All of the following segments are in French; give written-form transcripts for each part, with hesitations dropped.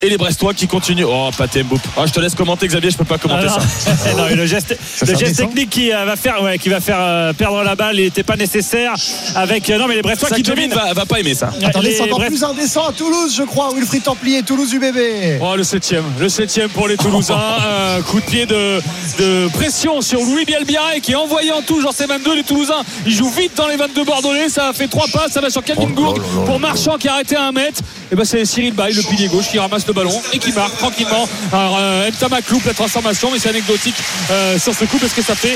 Et les Brestois qui continuent. Oh, Pathé Mboup. Je te laisse commenter, Xavier, je peux pas commenter ça. Non, le geste technique qui va faire perdre la balle, il n'était pas nécessaire. Avec non, mais les Brestois ça qui dominent. Va pas aimer ça. Attendez, c'est encore plus indécent à Toulouse, je crois. Wilfried Templier, Toulouse UBB. Oh, le septième pour les Toulousains. Coup de pied de pression sur Louis Bielbiaré qui est envoyé en touche dans ses 22. Les Toulousains, ils jouent vite dans les 22 bordelais. Ça a fait 3 passes, ça va sur Calvin Gourde pour Marchand qui a arrêté à 1 mètre. Et ben c'est Cyril Baye, le pilier gauche, qui ramasse le ballon et qui marque tranquillement. Alors Mtama Loupe la transformation, mais c'est anecdotique sur ce coup parce que ça fait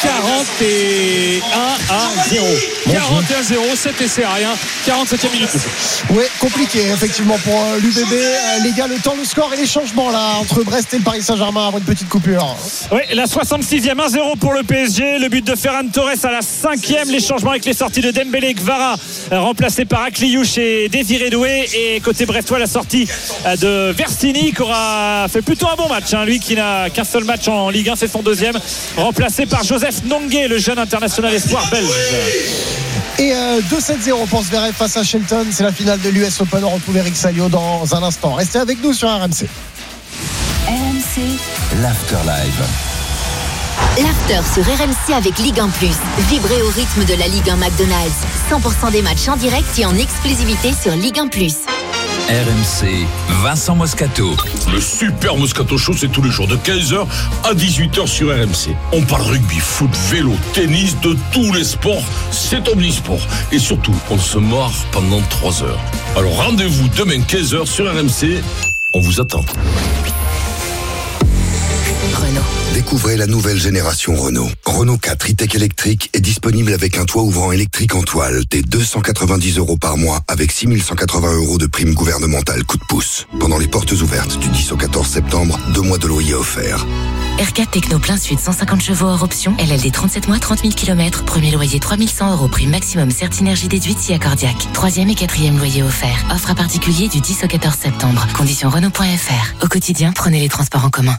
41-0. 7 essais à rien. 47e minute. Oui, compliqué effectivement pour l'UBB. Les gars, le temps, le score et les changements là entre Brest et le Paris Saint-Germain avant une petite coupure. Oui, la 66e, 1-0 pour le PSG. Le but de Ferran Torres à la 5e. Les changements avec les sorties de Dembélé et Kvara, remplacés par Akliouche et Désiré Doué. Et côté brestois, la sortie de Versini qui aura fait plutôt un bon match. Lui qui n'a qu'un seul match en Ligue 1, c'est son 2e. Remplacé par Joseph Nongué, le jeune international espoir belge. Et 2-7-0 pour Zverev face à Shelton. C'est la finale de l'US Open. On retrouve Eric Salio dans un instant. Restez avec nous sur RMC. RMC, l'After Live. l'After sur RMC avec Ligue 1+. Vibrez au rythme de la Ligue 1 McDonald's. 100% des matchs en direct et en exclusivité sur Ligue 1+. RMC, Vincent Moscato. Le super Moscato Show, c'est tous les jours de 15h à 18h sur RMC. On parle rugby, foot, vélo, tennis, de tous les sports. C'est omnisport. Et surtout, on se marre pendant 3 heures. Alors rendez-vous demain 15h sur RMC. On vous attend. Renault. Découvrez la nouvelle génération Renault. Renault 4 e-tech électrique est disponible avec un toit ouvrant électrique en toile dès 290 € par mois avec 6 180 € de prime gouvernementale coup de pouce. Pendant les portes ouvertes du 10 au 14 septembre, 2 mois de loyer offerts. R4 Techno plein sud, 150 chevaux hors option. LLD 37 mois, 30 000 km. Premier loyer 3 100 €. Prime maximum Certinergie déduite si accordiaque. 3e et 4e loyer offert. Offre à particulier du 10 au 14 septembre. Conditions Renault.fr. Au quotidien, prenez les transports en commun.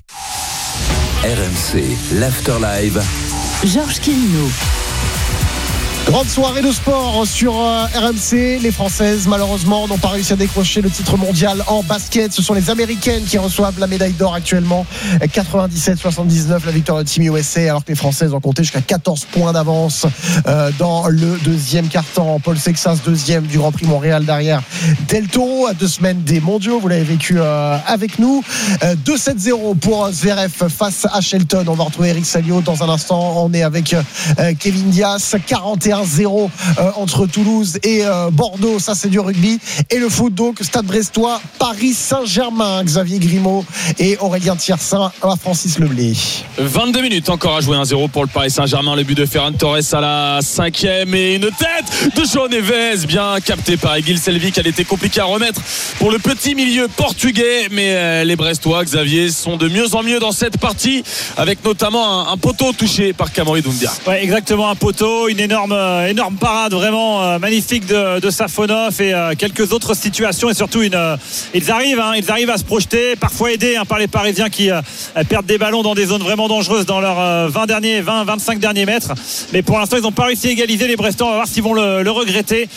RMC, l'After Live. Georges Quirino. Grande soirée de sport sur RMC. Les Françaises, malheureusement, n'ont pas réussi à décrocher le titre mondial en basket. Ce sont les Américaines qui reçoivent la médaille d'or actuellement. 97-79, la victoire de Team USA, alors que les Françaises ont compté jusqu'à 14 points d'avance dans le deuxième quart-temps. Paul Sexas, deuxième du Grand Prix Montréal derrière Del Toro, à 2 semaines des mondiaux. Vous l'avez vécu avec nous. 2-7-0 pour Zverev face à Shelton. On va retrouver Eric Salio dans un instant. On est avec Kevin Diaz. 41-0 entre Toulouse et Bordeaux, ça c'est du rugby. Et le foot, donc Stade Brestois, Paris Saint-Germain, Xavier Grimaud et Aurélien Thiersin à Francis Leblé. 22 minutes encore à jouer, 1-0 pour le Paris Saint-Germain. Le but de Ferran Torres à la 5e et une tête de João Neves bien capté par Egil Selvik. Elle était compliquée à remettre pour le petit milieu portugais, mais les Brestois, Xavier, sont de mieux en mieux dans cette partie, avec notamment un poteau touché par Kamori Doumbia. Ouais, exactement, un poteau, une énorme parade vraiment magnifique de Safonov et quelques autres situations, et surtout ils arrivent à se projeter, parfois aidés par les Parisiens qui perdent des ballons dans des zones vraiment dangereuses dans leurs 20-25 derniers mètres, mais pour l'instant ils n'ont pas réussi à égaliser. Les Brestois, on va voir s'ils vont le regretter.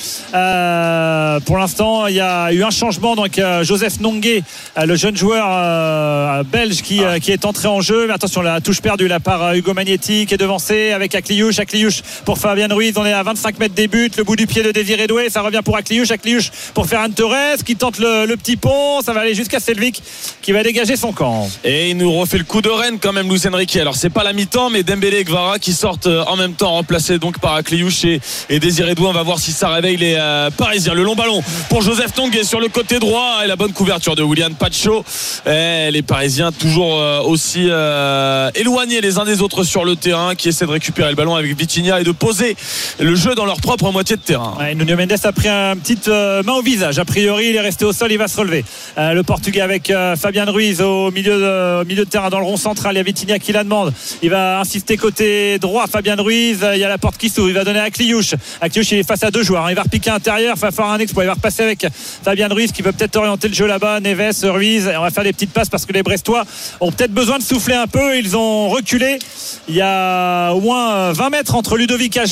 Pour l'instant il y a eu un changement, donc Joseph Nongué, le jeune joueur belge qui est entré en jeu, mais attention, la touche perdue là par Hugo Magnetti qui est devancé avec Akliouche pour Fabien Ruiz. On est à 25 mètres des buts, le bout du pied de Désiré Doué, ça revient pour Akliouche pour Ferran Torres qui tente le petit pont, ça va aller jusqu'à Selvik qui va dégager son camp. Et il nous refait le coup de reine quand même, Luis Enrique. Alors c'est pas la mi-temps, mais Dembélé et Kvara qui sortent en même temps, remplacés donc par Akliouche et Désiré Doué. On va voir si ça réveille les Parisiens. Le long ballon pour Joseph Nongué sur le côté droit et la bonne couverture de William Pacho. Et les Parisiens toujours aussi éloignés les uns des autres sur le terrain, qui essaient de récupérer le ballon avec Vitinha et de poser le jeu dans leur propre moitié de terrain. Ouais, Nuno Mendes a pris une petite main au visage. A priori, il est resté au sol, il va se relever. Le Portugais avec Fabien Ruiz au milieu de terrain dans le rond central. Il y a Vitinha qui la demande. Il va insister côté droit. Fabien Ruiz, il y a la porte qui s'ouvre. Il va donner à Akliouche. Akliouche, il est face à 2 joueurs. Il va repiquer intérieur. Il va faire un exploit. Il va repasser avec Fabien Ruiz qui peut peut-être orienter le jeu là-bas. Neves, Ruiz. Et on va faire des petites passes parce que les Brestois ont peut-être besoin de souffler un peu. Ils ont reculé. Il y a au moins 20 mètres entre Ludovic Ajorc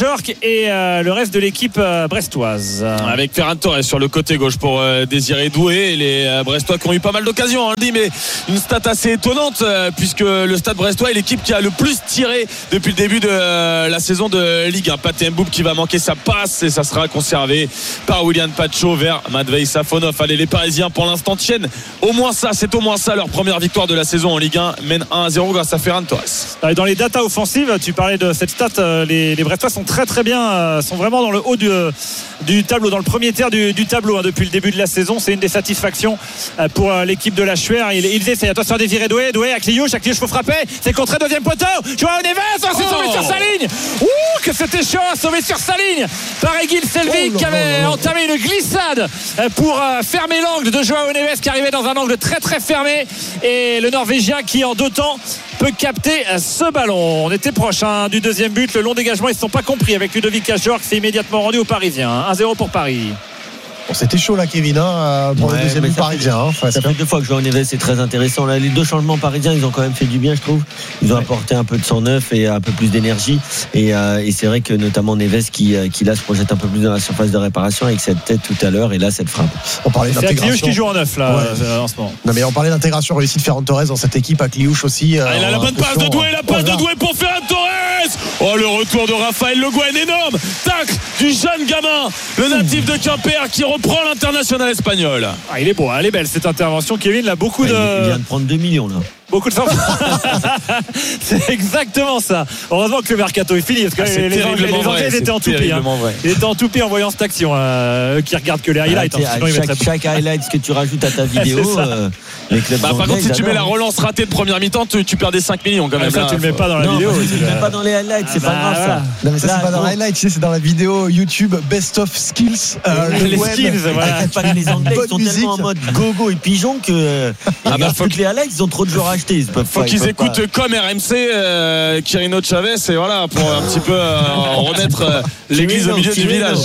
et le reste de l'équipe brestoise. Avec Ferran Torres sur le côté gauche pour Désiré Doué. Les Brestois qui ont eu pas mal d'occasions, on le dit, mais une stat assez étonnante puisque le Stade Brestois est l'équipe qui a le plus tiré depuis le début de la saison de Ligue 1. Pathé Mboup qui va manquer sa passe et ça sera conservé par William Pacho vers Matvei Safonov. Allez, les Parisiens pour l'instant tiennent au moins ça, c'est au moins ça leur première victoire de la saison en Ligue 1, mène 1-0 grâce à Ferran Torres. Dans les datas offensives, tu parlais de cette stat, les Brestois sont très très bien, sont vraiment dans le haut du tableau, dans le premier tiers du tableau depuis le début de la saison. C'est une des satisfactions pour l'équipe de la Chuer. Il essaie, attention à Désiré Doué à Cliouche, faut frapper, c'est contré, deuxième poteau, Joao Neves, c'est sauvé sur sa ligne. Que c'était chaud, sauvé sur sa ligne par Egil Selvik qui avait entamé une glissade pour fermer l'angle de Joao Neves qui arrivait dans un angle très très fermé, et le Norvégien qui en 2 temps peut capter ce ballon. On était proche du deuxième but, le long dégagement, ils ne sont pas compris avec Ludovic Ajor qui s'est immédiatement rendu aux Parisiens. 1-0 pour Paris. Bon, c'était chaud là, Kevin, pour le deuxième but parisien. Ça fait 2 fois que Joao Neves est très intéressant. Là, les 2 changements parisiens, ils ont quand même fait du bien, je trouve. Ils ont apporté un peu de sang neuf et un peu plus d'énergie. Et c'est vrai que notamment Neves qui là se projette un peu plus dans la surface de réparation avec cette tête tout à l'heure et là cette frappe. On parlait c'est Cliouche qui joue en neuf là en ce moment. Non mais on parlait d'intégration réussie de Ferran Torres dans cette équipe, à Cliouche aussi. Il a la bonne passe de Doué, la passe de Doué pour Ferran Torres. Oh, le retour de Raphaël Le Guen, énorme tacle du jeune gamin, le natif de Quimper qui reprend l'international espagnol. Il est beau, elle est belle cette intervention, Kevin. Là, il vient de prendre 2 millions là. Beaucoup de sens. C'est exactement ça. Heureusement que le mercato est fini, parce que les Anglais étaient en toupie. Ils étaient en toupie en voyant cette action. Qui regardent que les highlights. Chaque highlight que tu rajoutes à ta vidéo. Par contre, si tu mets la relance ratée de première mi-temps, tu perds des 5 millions quand même. Ça, tu le mets pas dans la vidéo. Tu le mets pas dans les highlights, c'est pas grave ça. Non mais ça c'est pas dans les highlights, c'est dans la vidéo YouTube Best of Skills. Les skills, voilà. Les Anglais sont tellement en mode gogo et pigeon que toutes les highlights, ils ont trop de joueurs. Faut qu'ils écoutent comme RMC Quirino Chavez et voilà pour un petit peu remettre l'église au milieu du village.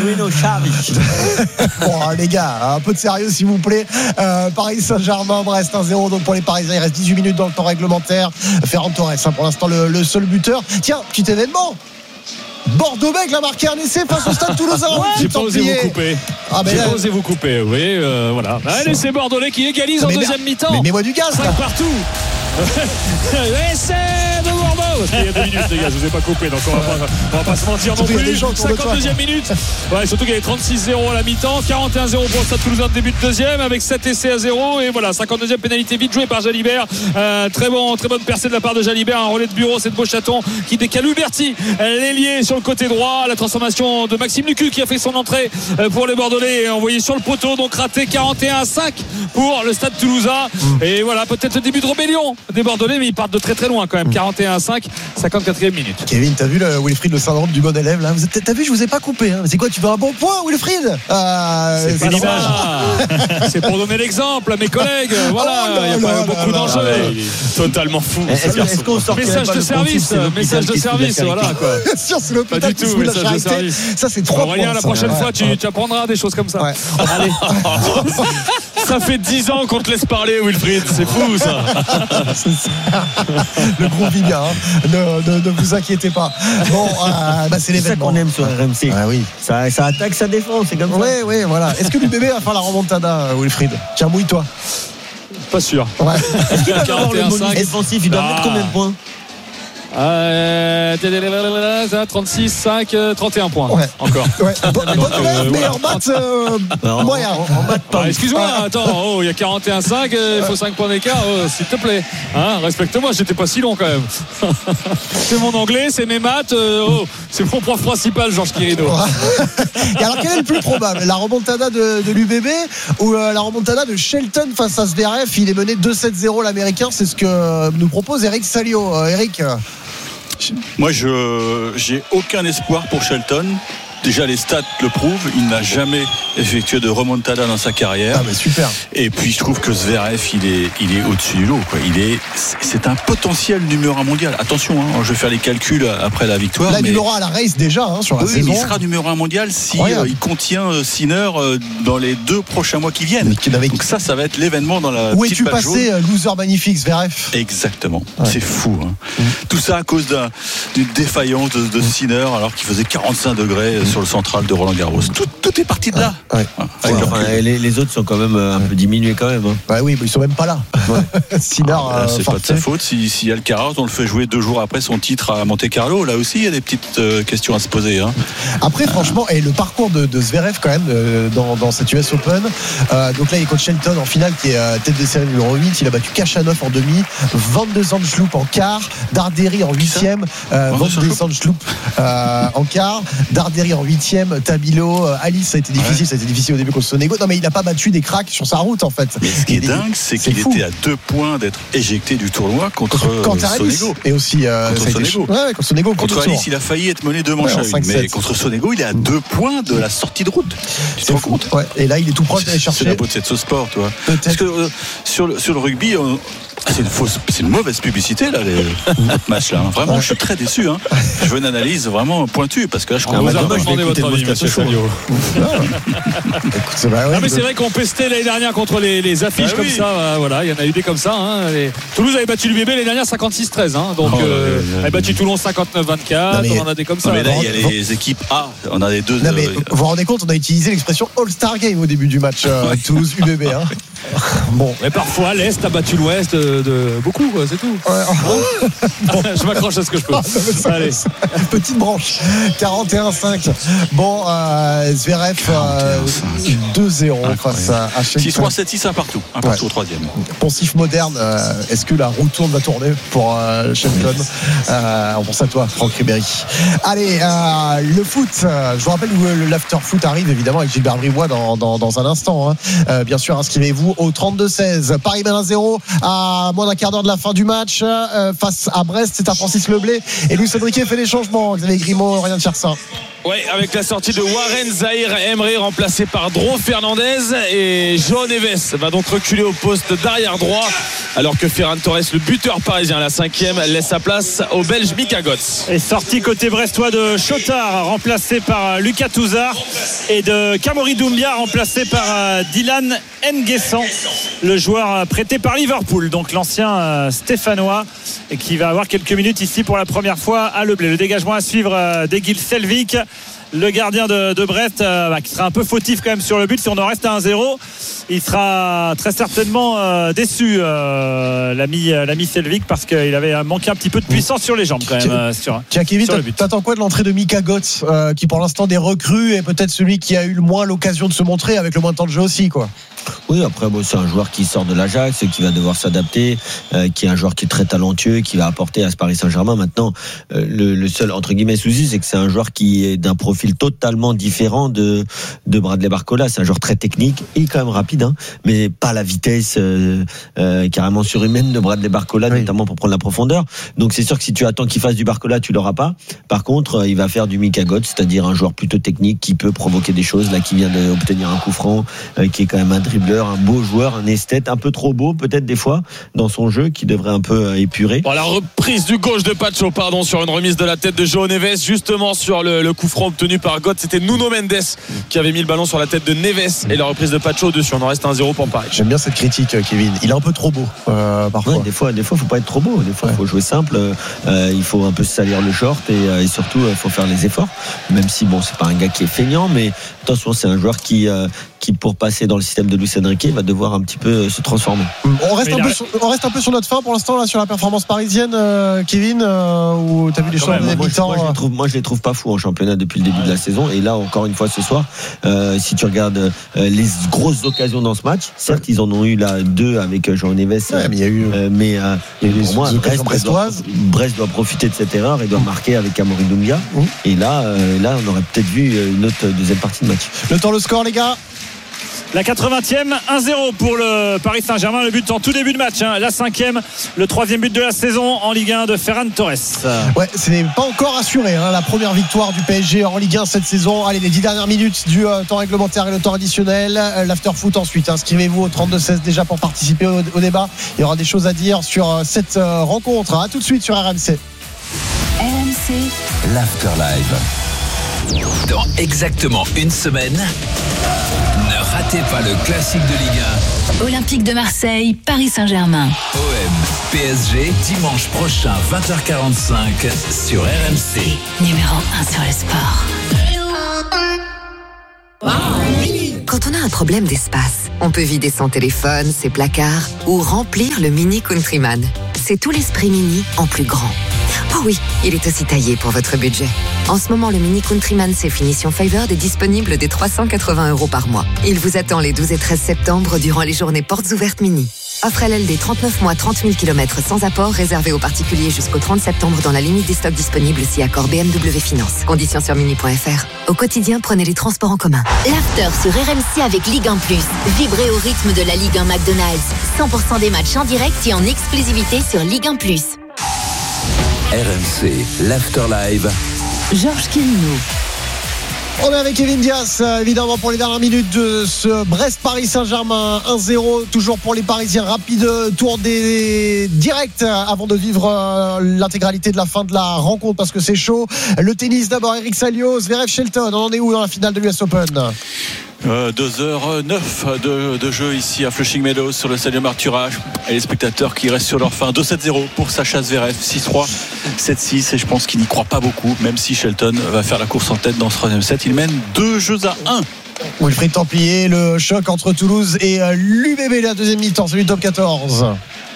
Bon les gars, un peu de sérieux s'il vous plaît. Paris Saint-Germain, Brest 1-0 donc pour les Parisiens. Il reste 18 minutes dans le temps réglementaire. Ferran Torres pour l'instant le seul buteur. Tiens, petit événement. Bordeaux-Bègles a marqué un essai face au Stade Toulousain. J'ai pas osé vous couper. J'ai pas osé vous couper. Oui, voilà. Allez, c'est Bordelais qui égalise en deuxième mi-temps. Mais mets-moi du gaz là. Partout. Essai de Bordeaux. Parce qu'il y a 2 minutes, les gars, je vous ai pas coupé, donc on va pas se mentir non plus. 52e minute. Ouais, surtout qu'il y avait 36-0 à la mi-temps, 41-0 pour le Stade Toulousain début de deuxième, avec 7 essais à 0. Et voilà, 52e pénalité vite jouée par Jalibert. Très bonne percée de la part de Jalibert. Un relais de bureau, c'est de Beauchaton qui décale Huberti, l'ailier sur le côté droit. La transformation de Maxime Lucu qui a fait son entrée pour les Bordelais, envoyé sur le poteau, donc raté. 41-5 pour le Stade Toulousain. Et voilà, peut-être le début de rébellion des Bordelais, mais ils partent de très très loin quand même. 41-5, 54e minute. Kevin, t'as vu Wilfried, le syndrome du bon élève là? T'as vu, je vous ai pas coupé. C'est quoi, tu veux un bon point, Wilfried? C'est pas l'image. C'est pour donner l'exemple à mes collègues. Voilà, il n'y a pas beaucoup d'enjeux. Totalement fou. Est-ce qu'on sort message de service, voilà quoi. Bien sûr, c'est l'hôpital pas du qui tout, se fout de la message de charité. service. Ça, c'est 3 Aurélien, points. la prochaine fois, tu apprendras des choses comme ça. Ouais. Allez. Ça fait 10 ans qu'on te laisse parler, Wilfried. C'est fou ça. Le gros Vivien, ne vous inquiétez pas. Bon, c'est l'événement. C'est ça qu'on aime sur RMC. Ah oui. Ça attaque, ça défend, c'est comme ça. Oui, voilà. Est-ce que l'UBB va faire la remontada, Wilfried? Tiens, mouille-toi. Pas sûr. Ouais. Est-ce qu'il va avoir le bonus défensif? Il doit mettre combien de points? 36, 5, 31 points. Ouais. Encore. Ouais. Meilleur maths moyen. Excuse-moi, attends, il y a 41-5, il faut 5 points d'écart, s'il te plaît. Respecte-moi, j'étais pas si long quand même. C'est mon anglais, c'est mes maths, c'est mon prof principal, Georges Quirino. Et alors, quel est le plus probable? La remontada de l'UBB ou la remontada de Shelton face à Zverev? Il est mené 2-7-0 l'américain, c'est ce que nous propose Eric Salio. Eric? Moi, j'ai aucun espoir pour Shelton. déjà les stats le prouvent, il n'a jamais effectué de remontada dans sa carrière. Ah mais super. Et puis je trouve que Zverev il est au-dessus du lot, quoi. C'est un potentiel numéro 1 mondial. Attention, hein, je vais faire les calculs après la victoire. Là, il aura à la race déjà sur la saison. Il sera numéro 1 mondial si il contient Sinner dans les 2 prochains mois qui viennent. Donc ça va être l'événement dans la Où petite es-tu page passé, jaune. loser magnifique, Zverev? Exactement. C'est fou. Hein. Tout ça à cause d'une défaillance de Sinner alors qu'il faisait 45 degrés sur le central de Roland-Garros. Tout est parti de là. Les autres sont quand même un peu diminués quand même. Bah oui, mais ils sont même pas là. Sinner, c'est pas de sa faute. Si Alcaraz, on le fait jouer 2 jours après son titre à Monte-Carlo, là aussi il y a des petites questions à se poser. Hein. Après, franchement, et le parcours de Zverev quand même dans cette US Open. Donc là, il est contre Shelton en finale, qui est tête de série numéro 8. Il a battu Kachanov en demi, 22 ans de Schloup en quart, Darderi en 8e, 22 ans de Schloup en quart, Darderi en 8e, Tabilo, Alice, ça a été difficile au début contre Sonego. Non, mais il n'a pas battu des cracks sur sa route en fait. Mais ce qui est dingue, c'est qu'il était à 2 points d'être éjecté du tournoi contre Sonego. Et aussi contre Sonego. Contre Sonego. Contre Alice, il a failli être mené 2 manches à 1. Mais contre Sonego, il est à 2 points de la sortie de route. Tu te rends compte? Et là, il est tout proche d'aller chercher. C'est la beauté de ce sport, toi. Parce que sur le rugby, c'est une mauvaise publicité là, notre match là. Vraiment, je suis très déçu. Hein. Je veux une analyse vraiment pointue parce que là, je crois que vous avez demandé votre avis, monsieur Salio. Non, mais c'est vrai qu'on pestait l'année dernière contre les affiches comme ça. Voilà, il y en a eu des comme ça. Hein. Toulouse avait battu l'UBB l'année dernière 56-13. Hein. Donc, avait battu Toulon 59-24. On en a des comme ça. Mais là, il y a les équipes A. On a les deux. Non, mais vous vous rendez compte, on a utilisé l'expression All-Star Game au début du match Toulouse-UBB. Hein. Bon. Mais parfois, l'Est a battu l'Ouest de beaucoup, c'est tout. Bon. Je m'accroche à ce que je peux. Allez. Petite branche. 41-5. Bon, Zverev 2-0 face à Shelton. 6-3, 7-6, un partout au 3e. Poncif moderne. Est-ce que la roue va tourner pour Shelton? On pense à toi, Franck Ribéry. Allez, le foot. Je vous rappelle où l'after foot arrive évidemment avec Gilbert Bribois dans un instant. Hein. Bien sûr, inscrivez-vous au 32-16. Paris mène 1-0 à moins d'un quart d'heure de la fin du match face à Brest. C'est à Francis Leblay et Luis Enrique fait les changements. Xavier Grimaud, rien de faire ça. Oui, avec la sortie de Warren Zahir Emery remplacé par Dro Fernandez, et João Neves va donc reculer au poste d'arrière droit alors que Ferran Torres, le buteur parisien, la 5e, laisse sa place au Belge Mika Götze. Et sortie côté brestois de Chotard remplacé par Lucas Touzard et de Kamori Doumbia remplacé par Dylan Nguessan, le joueur prêté par Liverpool, donc l'ancien stéphanois, et qui va avoir quelques minutes ici pour la première fois à Leblay. Le dégagement à suivre d'Egil Selvik, le gardien de Brest, qui sera un peu fautif quand même sur le but. Si on en reste à 1-0, il sera très certainement déçu, l'ami Selvik, parce qu'il avait manqué un petit peu de puissance sur les jambes quand même. Tiens, Kevin, t'attends quoi de l'entrée de Mika Götze, qui pour l'instant des recrues et peut-être celui qui a eu le moins l'occasion de se montrer avec le moins de temps de jeu aussi, quoi? Oui, après c'est un joueur qui sort de l'Ajax, qui va devoir s'adapter, qui est un joueur qui est très talentueux, qui va apporter à ce Paris Saint-Germain. Maintenant, le seul entre guillemets souci, c'est que c'est un joueur qui est d'un profil totalement différent de Bradley Barcola. C'est un joueur très technique et quand même rapide, hein, mais pas la vitesse carrément surhumaine de Bradley Barcola, notamment pour prendre la profondeur. Donc c'est sûr que si tu attends qu'il fasse du Barcola, tu l'auras pas. Par contre, il va faire du Mika Götze, c'est-à-dire un joueur plutôt technique qui peut provoquer des choses, là, qui vient d'obtenir un coup franc, qui est quand même un dribbleur, un beau joueur, un esthète, un peu trop beau peut-être des fois dans son jeu, qui devrait un peu épurer. Bon, la reprise du gauche de Pacho, sur une remise de la tête de João Neves, justement sur le coup franc obtenu par Götze. C'était Nuno Mendes qui avait mis le ballon sur la tête de Neves, et la reprise de Pacho dessus. On en reste 1-0 pour Paris. J'aime bien cette critique, Kevin. Il est un peu trop beau parfois. Ouais, des fois faut pas être trop beau, des fois faut jouer simple, il faut un peu se salir le short, et surtout il faut faire les efforts, même si bon, c'est pas un gars qui est feignant, mais attention, c'est un joueur qui pour passer dans le système de Luis Enrique va devoir un petit peu se transformer. On reste un peu sur notre fin pour l'instant là, sur la performance parisienne, Kevin, où t'as vu les choses des mi-temps. Moi je les trouve pas fous en championnat depuis le début de la saison, et là encore une fois ce soir, si tu regardes les grosses occasions dans ce match, certes ils en ont eu là 2 avec João Neves, mais il y a eu pour moi Brest doit profiter de cette erreur et doit marquer avec Kamori Doumbia, et là on aurait peut-être vu une autre deuxième partie de match. Le temps, le score, les gars. La 80e, 1-0 pour le Paris Saint-Germain. Le but en tout début de match. La 5e, le 3e but de la saison en Ligue 1 de Ferran Torres. Ouais, ce n'est pas encore assuré. La première victoire du PSG en Ligue 1 cette saison. Allez, les 10 dernières minutes du temps réglementaire et le temps additionnel. L'after-foot ensuite. Inscrivez-vous au 32-16 déjà pour participer au débat. Il y aura des choses à dire sur cette rencontre. À tout de suite sur RMC. RMC, l'After Live. Dans exactement une semaine, ne ratez pas le classique de Ligue 1. Olympique de Marseille, Paris Saint-Germain. OM, PSG, dimanche prochain, 20h45 sur RMC. Numéro 1 sur le sport. Quand on a un problème d'espace, on peut vider son téléphone, ses placards ou remplir le Mini Countryman. C'est tout l'esprit Mini en plus grand. Oh oui, il est aussi taillé pour votre budget. En ce moment, le Mini Countryman c'est finition Favored est disponible dès 380 € par mois. Il vous attend les 12 et 13 septembre durant les journées portes ouvertes Mini. Offre LLD 39 mois, 30 000 km sans apport, réservé aux particuliers jusqu'au 30 septembre dans la limite des stocks disponibles si accord BMW Finance. Conditions sur mini.fr. Au quotidien, prenez les transports en commun. L'After sur RMC avec Ligue 1+. Vibrez au rythme de la Ligue 1 McDonald's. 100% des matchs en direct et en exclusivité sur Ligue 1+. RMC, l'After Live. Georges Quirino. On est avec Kevin Dias, évidemment, pour les dernières minutes de ce Brest-Paris Saint-Germain. 1-0, toujours pour les Parisiens. Rapide tour des directs avant de vivre l'intégralité de la fin de la rencontre parce que c'est chaud. Le tennis d'abord, Eric Salio, Zverev Shelton. On en est où dans la finale de l'US Open? 2h09 de jeu ici à Flushing Meadows sur le stadium Arthur Ashe et les spectateurs qui restent sur leur faim. 2-7-0 pour Sacha Zverev, 6-3, 7-6 et je pense qu'il n'y croit pas beaucoup, même si Shelton va faire la course en tête dans ce troisième set. Il mène 2-1. Wilfried Templier, le choc entre Toulouse et l'UBB, la deuxième mi-temps, celui du top 14.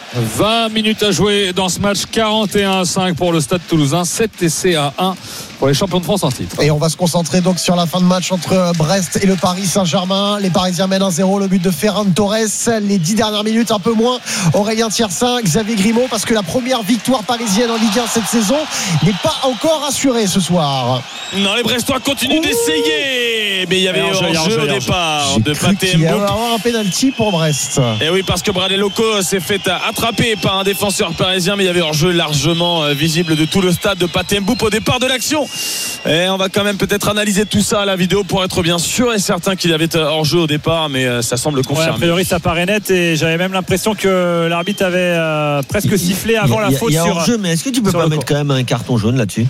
20 minutes à jouer dans ce match, 41-5 pour le Stade Toulousain, 7 essais à 1 pour les champions de France en titre. Et on va se concentrer donc sur la fin de match entre Brest et le Paris Saint-Germain. Les Parisiens mènent 1-0, le but de Ferran Torres. Les 10 dernières minutes, un peu moins. Aurélien Tiersin, Xavier Grimaud, parce que la première victoire parisienne en Ligue 1 cette saison n'est pas encore assurée ce soir. Non, les Brestois continuent d'essayer, mais il y avait hors-jeu au départ de Pathé Mboup. Il va y avoir un pénalty pour Brest. Et oui, parce que Bradley Loco s'est fait attraper par un défenseur parisien, mais il y avait hors-jeu largement visible de tout le stade de Pathé Mboup au départ de l'action. Et on va quand même peut-être analyser tout ça à la vidéo pour être bien sûr et certain qu'il y avait hors-jeu au départ, mais ça semble confirmé. Ouais, a priori ça paraît net et j'avais même l'impression que l'arbitre avait presque sifflé avant la faute. Il y a hors-jeu, mais est-ce que tu peux pas mettre quand même un carton jaune là-dessus?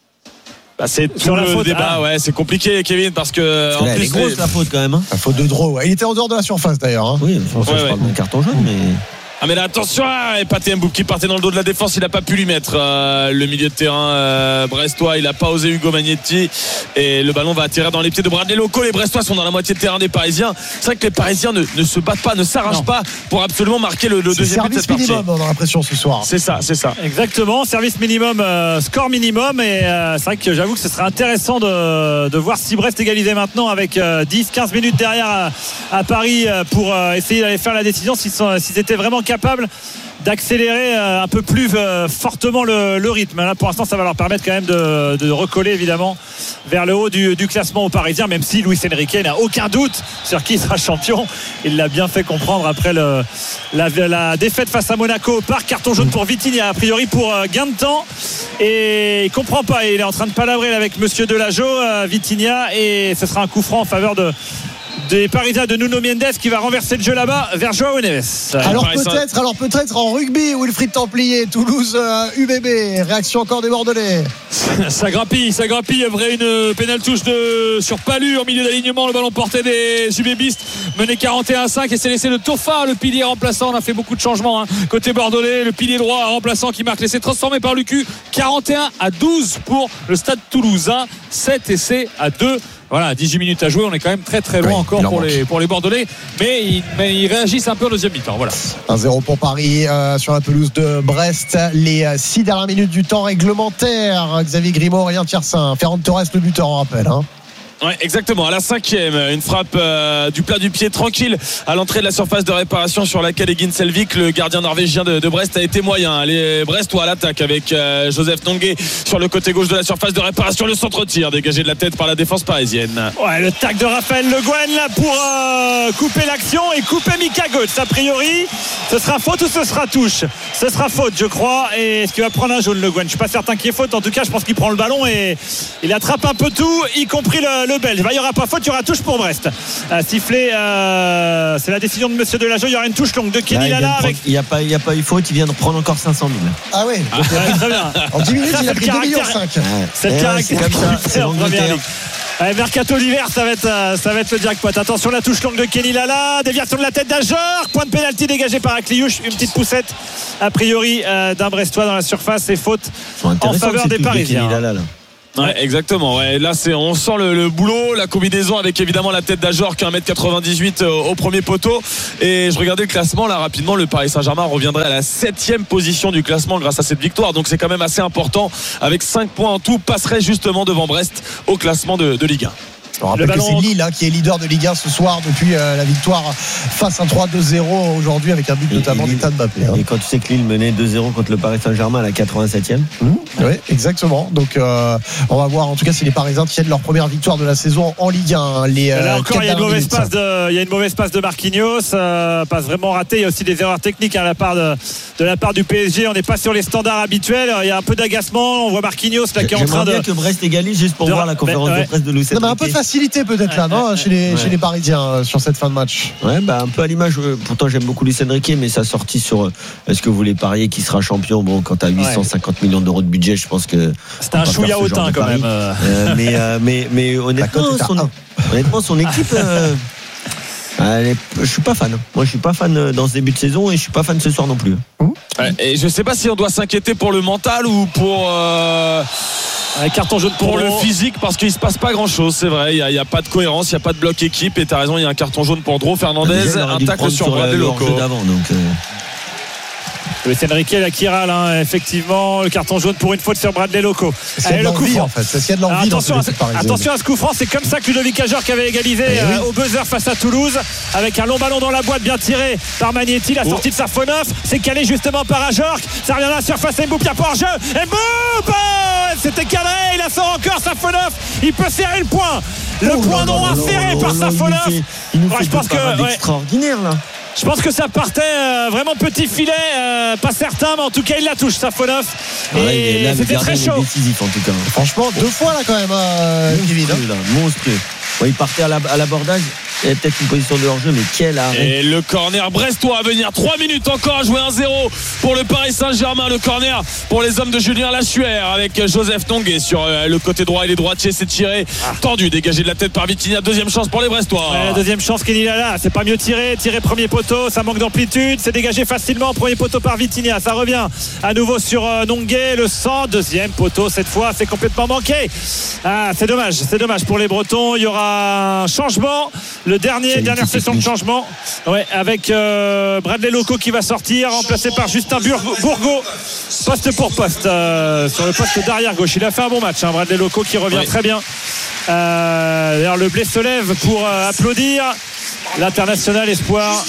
C'est tout le débat, ouais, c'est compliqué, Kevin, parce que en plus, elle est grosse la faute quand même. La faute de Draw, ouais. Il était en dehors de la surface d'ailleurs. Oui, je pense que je parle d'un carton jaune, mais. Ah mais là attention, et Pathé Mboup qui partait dans le dos de la défense, il n'a pas pu lui mettre le milieu de terrain brestois, il n'a pas osé Hugo Magnetti et le ballon va atterrir dans les pieds de Bradley Loco. Les Brestois sont dans la moitié de terrain des Parisiens. C'est vrai que les Parisiens ne se battent pas, ne s'arrachent pas pour absolument marquer le deuxième but de cette partie. Service minimum, on a l'impression ce soir. C'est ça. Exactement, service minimum, score minimum et c'est vrai que j'avoue que ce serait intéressant de voir si Brest égalisait maintenant avec 10-15 minutes derrière à Paris pour essayer d'aller faire la décision s'ils étaient vraiment capables d'accélérer un peu plus fortement le rythme. Là, pour l'instant, ça va leur permettre quand même de recoller évidemment vers le haut du classement aux Parisiens, même si Luis Enrique n'a aucun doute sur qui sera champion. Il l'a bien fait comprendre après la défaite face à Monaco au Parc. Carton jaune pour Vitinha, a priori pour gain de temps. Et il comprend pas. Il est en train de palabrer avec Monsieur Delageau, Vitinha, et ce sera un coup franc en faveur des Parisiens de Nuno Mendes qui va renverser le jeu là-bas vers Joao Neves. Alors peut-être en rugby, Wilfried Templier, Toulouse, UBB, réaction encore des Bordelais. Ça grappille. Il y avait une pénale touche sur Palu en milieu d'alignement. Le ballon porté des UBBistes, mené 41-5 et c'est laissé le Tofa, le pilier remplaçant. On a fait beaucoup de changements côté bordelais. Le pilier droit remplaçant qui marque l'essai transformé par Lucu. 41-12 pour le Stade Toulousain. 7 essais à 2. Voilà, 18 minutes à jouer, on est quand même très très loin encore pour les Bordelais, mais ils réagissent un peu au deuxième mi-temps. Voilà. 1-0 pour Paris sur la pelouse de Brest. Les 6 dernières minutes du temps réglementaire. Xavier Grimaud, Aurélien Tiersin, Ferran Torres le buteur, on rappelle. Ouais, exactement. À la 5e, une frappe du plat du pied tranquille à l'entrée de la surface de réparation sur laquelle Egin Selvik, le gardien norvégien de Brest, a été moyen. Les Brestois à l'attaque avec Joseph Tongué sur le côté gauche de la surface de réparation. Le centre-tir dégagé de la tête par la défense parisienne. Ouais, le tac de Raphaël Le Guen là pour couper l'action et couper Mika Götze. A priori, ce sera faute ou ce sera touche? Ce sera faute, je crois. Et est-ce qu'il va prendre un jaune, Le Guen? Je suis pas certain qu'il y ait faute. En tout cas, je pense qu'il prend le ballon et il attrape un peu tout, y compris le Belge. Il n'y aura pas faute, il y aura touche pour Brest. Sifflé, c'est la décision de Monsieur Delageau. Il y aura une touche longue de Kenny Lala. Il n'y a pas eu faute, il vient de prendre encore 500 000. Ah ouais, très bien. En 10 minutes, il a pris 2,5 millions. C'est le caractère c'est en première ligue. Allez, mercato d'hiver, ça va être le jackpot. Attention, la touche longue de Kenny Lala, déviation de la tête d'Ajor, point de pénalty dégagé par Akliouche, une petite poussette a priori d'un Brestois dans la surface et faute en faveur des Parisiens. Ouais, exactement. Ouais. Là, on sent le boulot, la combinaison avec évidemment la tête d'Ajor qui a 1m98 au premier poteau. Et je regardais le classement là rapidement. Le Paris Saint-Germain reviendrait à la 7e position du classement grâce à cette victoire. Donc c'est quand même assez important. Avec 5 points en tout, passerait justement devant Brest au classement de Ligue 1. Je rappelle que c'est Lille qui est leader de Ligue 1 ce soir depuis la victoire face à 3-2-0 aujourd'hui avec un but notamment d'Ethan Mbappé. Et quand tu sais que Lille menait 2-0 contre le Paris Saint-Germain à la 87e. Oui, exactement. Donc on va voir en tout cas si les Parisiens tiennent leur première victoire de la saison en Ligue 1. Là encore, il y a une mauvaise passe de Marquinhos, passe vraiment ratée. Il y a aussi des erreurs techniques à la part de la part du PSG. On n'est pas sur les standards habituels. Il y a un peu d'agacement. On voit Marquinhos là qui est en train de. J'aimerais bien que Brest égalise juste pour voir la conférence de presse de Luis Enrique. Un peu de facilité peut-être là, non, chez les Parisiens sur cette fin de match. Ouais, un peu à l'image. Pourtant, j'aime beaucoup Luis Enrique, mais sa sortie sur est-ce que vous voulez parier qui sera champion? Bon, quand tu as 850 millions d'euros de budget, je pense que c'était un chouïa hautain quand même. Mais honnêtement, son équipe. Je suis pas fan. Moi, je suis pas fan dans ce début de saison et je suis pas fan ce soir non plus. Et je sais pas si on doit s'inquiéter pour le mental ou pour carton jaune pour le physique, parce qu'il se passe pas grand chose. C'est vrai, il y a pas de cohérence, il y a pas de bloc équipe. Et t'as raison, il y a un carton jaune pour Dro Fernandez, un tacle sur Bradley Loco. Luis Enrique la qui râle, effectivement, le carton jaune pour une faute sur Bradley Loco. C'est le coup franc en fait. C'est de l'envie. Attention à ce coup franc, c'est comme ça que Ludovic Ajor qui avait égalisé au buzzer face à Toulouse avec un long ballon dans la boîte bien tiré par Magnetti, la sortie de Safonov, c'est calé justement par Ajor, ça revient à la surface, Mboup, il y a pas hors jeu, Mboup, c'était cadré, il la sort encore Safonov, il peut serrer le point. Le point non serré par Safonov. Je pense que extraordinaire là. Je pense que ça partait vraiment petit filet, pas certain, mais en tout cas il la touche, Safonov. Et là, c'était très chaud. Décisif, en tout cas. Franchement, 2 fois là quand même, Kevin. Monstrueux. Il partait à l'abordage. Il y a peut-être une position de hors-jeu, mais quel arrêt. Et le corner brestois à venir. 3 minutes encore à jouer 1-0 pour le Paris Saint-Germain. Le corner pour les hommes de Julien Lachuer avec Joseph Tongué sur le côté droit. Il est droitier, c'est tiré, tendu, dégagé de la tête par Vitinha. Deuxième chance pour les Brestois. Deuxième chance, Kenny Lala. C'est pas mieux tiré premier poteau, ça manque d'amplitude. C'est dégagé facilement, premier poteau par Vitinha. Ça revient à nouveau sur Nongué, le 100. Deuxième poteau, cette fois, c'est complètement manqué. C'est dommage pour les Bretons. Il y aura un changement. Le dernière session de changement, avec Bradley Loco qui va sortir, remplacé par Justin Bourgault, poste pour poste, sur le poste d'arrière gauche. Il a fait un bon match, Bradley Loco qui revient très bien. D'ailleurs, le blé se lève pour applaudir l'international espoir,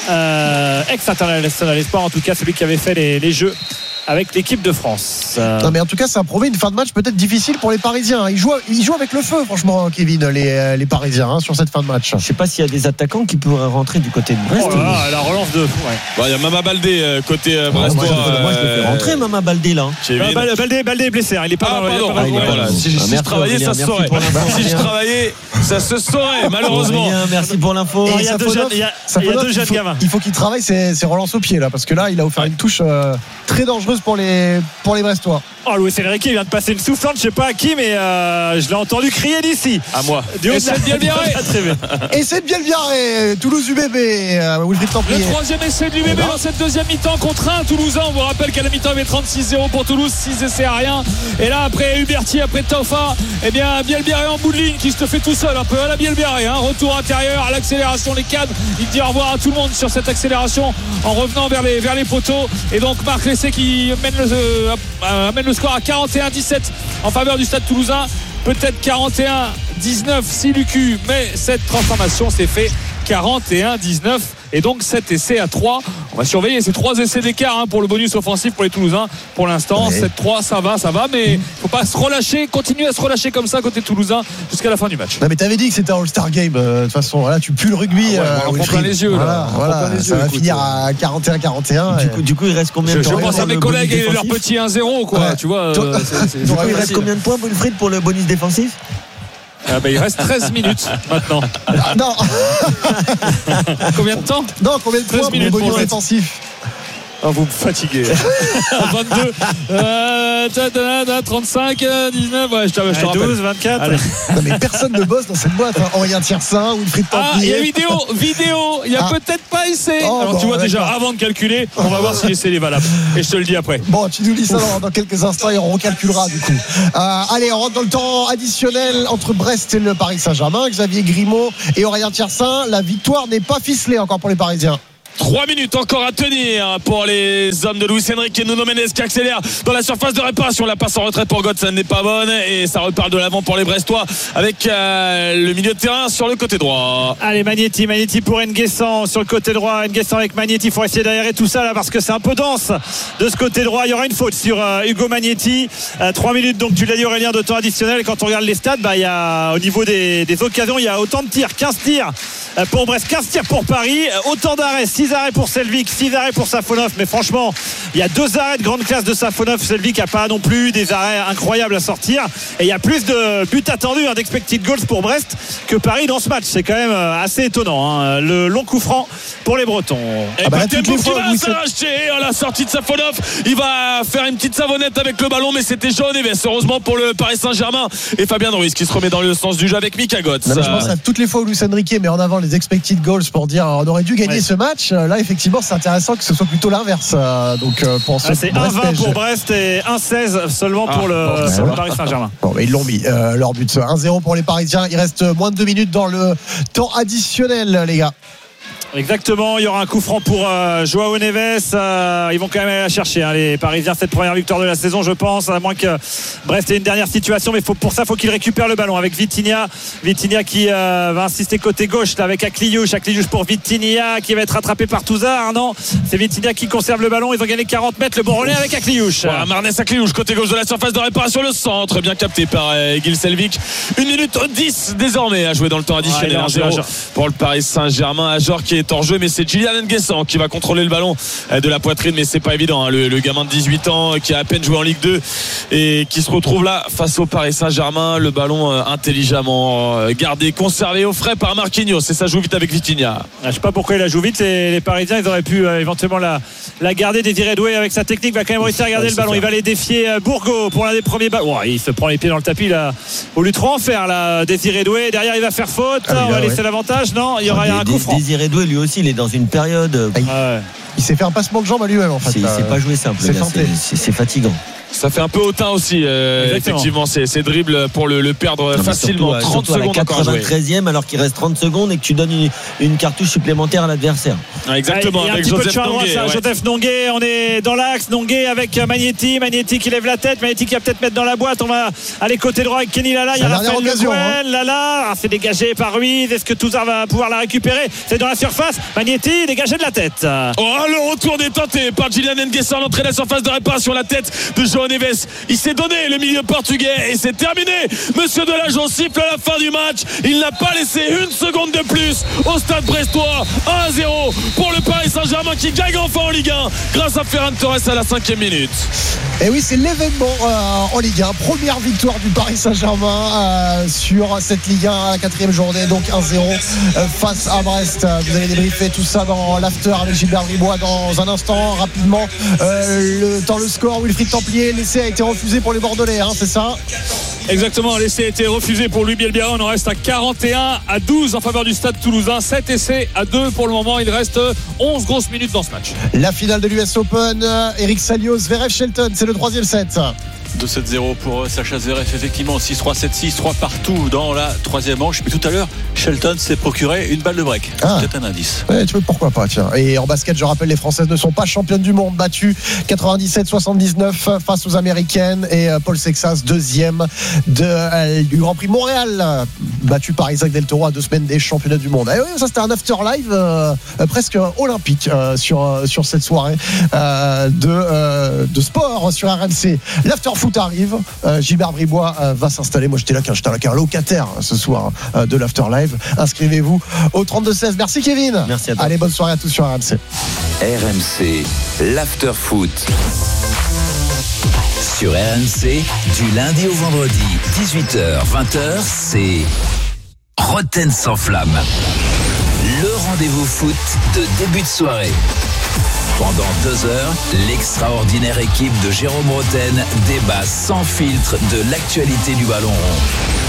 ex-international espoir, en tout cas celui qui avait fait les jeux avec l'équipe de France. Non, mais en tout cas, ça promet une fin de match peut-être difficile pour les Parisiens. Ils jouent avec le feu, franchement, Kevin, les Parisiens, sur cette fin de match. Je sais pas s'il y a des attaquants qui pourraient rentrer du côté de Brest. La relance de. Il y a Mama Baldé côté Brestois. Moi, je le fais rentrer, Mama Baldé là. Baldé est blessé. Il est pas. Si je travaillais, ça se saurait. Si je travaillais, ça se saurait, malheureusement. Merci pour l'info. Il y a deux jeunes gamins. Il faut qu'il travaille ses relances au pied là, parce que là, il a offert une touche très dangereuse pour les Brestois. Luis Enrique vient de passer une soufflante, je sais pas à qui, mais je l'ai entendu crier d'ici. À moi. Et c'est bien Biarré. Et c'est bien Biarré. Toulouse UBB. Le troisième essai de l'UBB dans cette deuxième mi-temps contre un Toulousain. On vous rappelle qu'à la mi-temps il y avait 36-0 pour Toulouse, 6 essais à rien. Et là après Huberti, après Taufa, Biel Biarré en bout de ligne qui se fait tout seul un peu à la Biel Biarré. Retour intérieur à l'accélération, les cadres. Il dit au revoir à tout le monde sur cette accélération en revenant vers les poteaux. Et donc Marc Lessé qui amène le score à 41-17 en faveur du Stade Toulousain. peut-être 41-19 si Lucu, mais cette transformation s'est fait 41-19 et donc 7 essais à 3. On va surveiller ces 3 essais d'écart pour le bonus offensif pour les Toulousains. Pour l'instant, 7-3, ça va, mais il ne faut pas se relâcher, continuer à se relâcher comme ça côté Toulousain jusqu'à la fin du match. Non, mais t'avais dit que c'était un All-Star Game. De toute façon, là, tu pues le rugby. On prend plein les yeux. Voilà, ça va finir à 41-41. Du coup, il reste combien de temps? Je pense à mes collègues et leur petit 1-0, quoi. Tu vois, il reste combien de points, Wilfried, pour le bonus défensif? Il reste 13 13 maintenant. Non. Combien de temps? Non, combien de points pour le bonus défensif? Vous me fatiguez. 22, 35, 19, je te rappelle. 12, 24. Non, mais personne ne bosse dans cette boîte. Aurélien Tiersin, Wilfried Templier. Il y a vidéo. Il y a peut-être pas essai. Alors tu vois déjà, avant de calculer, on va voir si l'essai est valable. Et je te le dis après. Bon, tu nous dis ça dans quelques instants et on recalculera du coup. Allez, on rentre dans le temps additionnel entre Brest et le Paris Saint-Germain. Xavier Grimaud et Aurélien Tiersin. La victoire n'est pas ficelée encore pour les Parisiens. 3 minutes encore à tenir pour les hommes de Luis Enrique et Nuno Mendes qui accélère dans la surface de réparation. La passe en retraite pour Godson n'est pas bonne et ça repart de l'avant pour les Brestois avec le milieu de terrain sur le côté droit. Allez, Magnetti pour Nguessan sur le côté droit. Nguessan avec Magnetti, il faut essayer d'aérer tout ça là parce que c'est un peu dense de ce côté droit. Il y aura une faute sur Hugo Magnetti. 3 minutes, donc tu l'as dit Aurélien, de temps additionnel. Et quand on regarde les stats, il y a, au niveau des occasions, il y a autant de tirs, 15 tirs pour Brest, 15 tirs pour Paris, autant d'arrêts, 6 arrêts pour Selvic, 6 arrêts pour Safonov, mais franchement il y a 2 arrêts de grande classe de Safonov. Selvic n'a pas non plus des arrêts incroyables à sortir et il y a plus de buts attendus, d'expected goals pour Brest que Paris dans ce match. C'est quand même assez étonnant, le long coup franc pour les Bretons. Et Tempo qui va s'arracher à la sortie de Safonov, il va faire une petite savonnette avec le ballon, mais c'était João Neves heureusement pour le Paris Saint-Germain, et Fabien Ruiz qui se remet dans le sens du jeu avec Mika Götze. Je pense à toutes les fois où Luis Enrique met en avant les expected goals pour dire on aurait dû gagner ce match. Là effectivement c'est intéressant que ce soit plutôt l'inverse. Donc pour c'est 1-20 pour Brest et 1-16 seulement pour le Paris Saint-Germain. Bon, mais ils l'ont mis leur but. 1-0 pour les Parisiens. Il reste moins de 2 minutes dans le temps additionnel, les gars. Exactement, il y aura un coup franc pour João Neves. Ils vont quand même aller la chercher, les Parisiens, cette première victoire de la saison, je pense, à moins que Brest ait une dernière situation, mais pour ça il faut qu'il récupère le ballon avec Vitinha qui va insister côté gauche là, avec Akliouche pour Vitinha qui va être rattrapé par Touzard. Non, c'est Vitinha qui conserve le ballon. Ils ont gagné 40 mètres, le bon relais avec Akliouche. Voilà, Marnès Akliouche côté gauche de la surface de réparation, le centre bien capté par Gil Selvic. 1 minute 10 désormais à jouer dans le temps additionnel. 1-0 pour le Paris Saint-Germain. Ajor qui est en jeu, mais c'est Julian Nguessan qui va contrôler le ballon de la poitrine, mais c'est pas évident, le gamin de 18 ans qui a à peine joué en Ligue 2 et qui se retrouve là face au Paris Saint-Germain. Le ballon intelligemment gardé, conservé au frais par Marquinhos, et ça joue vite avec Vitinha. Je sais pas pourquoi il la joue vite, les Parisiens ils auraient pu éventuellement la garder. Désiré Doué avec sa technique va quand même réussir à garder le ballon. Il va aller défier Bourgo pour l'un des premiers ballons. Il se prend les pieds dans le tapis là, au lieu de trop en faire là, Désiré Doué. Derrière il va faire faute, on va laisser l'avantage. Non, il y aura un coup franc. Désiré Doué lui aussi il est dans une période. Il s'est fait un passement de jambe à lui-même en fait. C'est pas joué simple. C'est fatigant. Ça fait un peu hautain aussi, effectivement, ces dribbles pour le perdre facilement. 30 secondes encore à jouer. 93e alors qu'il reste 30 secondes et que tu donnes une cartouche supplémentaire à l'adversaire. Exactement, avec Joseph Nongué. Joseph Nongué, on est dans l'axe. Nongué avec Magnetti qui lève la tête. Magnetti qui va peut-être mettre dans la boîte. On va aller côté droit avec Kenny Lala. Il y a Raphaël Le Guen. Lala, c'est dégagé par Ruiz. Est-ce que Touzard va pouvoir la récupérer? C'est dans la surface. Magnetti dégagé de la tête. Le retour est tenté par Julian Nguessan, l'entrée de la surface de réparation, la tête de João Neves. Il s'est donné, le milieu portugais, et c'est terminé. Monsieur Delageau siffle à la fin du match. Il n'a pas laissé une seconde de plus au stade brestois. 1-0 pour le Paris Saint-Germain qui gagne enfin en Ligue 1 grâce à Ferran Torres à la 5e minute. Et oui, c'est l'événement en Ligue 1. Première victoire du Paris Saint-Germain sur cette Ligue 1 à la 4e journée, donc 1-0 face à Brest. Vous allez débriefer tout ça dans l'after avec Gilbert Bribois dans un instant. Rapidement, le score, Wilfried Templier, l'essai a été refusé pour les Bordelais, c'est ça? Exactement, l'essai a été refusé pour Louis Bielbiarra. On en reste à 41-12 en faveur du Stade Toulousain. 7 essais à 2 pour le moment. Il reste 11 grosses minutes dans ce match. La finale de l'US Open, Eric Salio, Zverev Shelton, c'est le 3e set. 2-7-0 pour Sacha Zverev, effectivement 6-3, 7-6, 3 partout dans la 3e manche. Puis tout à l'heure, Shelton s'est procuré une balle de break. C'est peut-être un indice. Ouais, tu veux, pourquoi pas, tiens. Et en basket, je rappelle, les Françaises ne sont pas championnes du monde, battues 97-79 face aux Américaines, et Paul Sexas, deuxième du Grand Prix Montréal, battu par Isaac Del Toro à 2 semaines des championnats du monde. Et oui, ça c'était un after live presque olympique sur cette soirée de sport sur RMC. L'after foot arrive, Gilbert Bribois va s'installer. Moi j'étais là qu'un locataire ce soir de l'after live. Inscrivez-vous au 32-16. Merci Kevin. Merci à toi. Allez, bonne soirée à tous sur RMC. RMC, l'after foot. Sur RMC, du lundi au vendredi, 18h-20h, c'est Roten sans flamme. Le rendez-vous foot de début de soirée. Pendant 2 heures, l'extraordinaire équipe de Jérôme Roten débat sans filtre de l'actualité du ballon rond.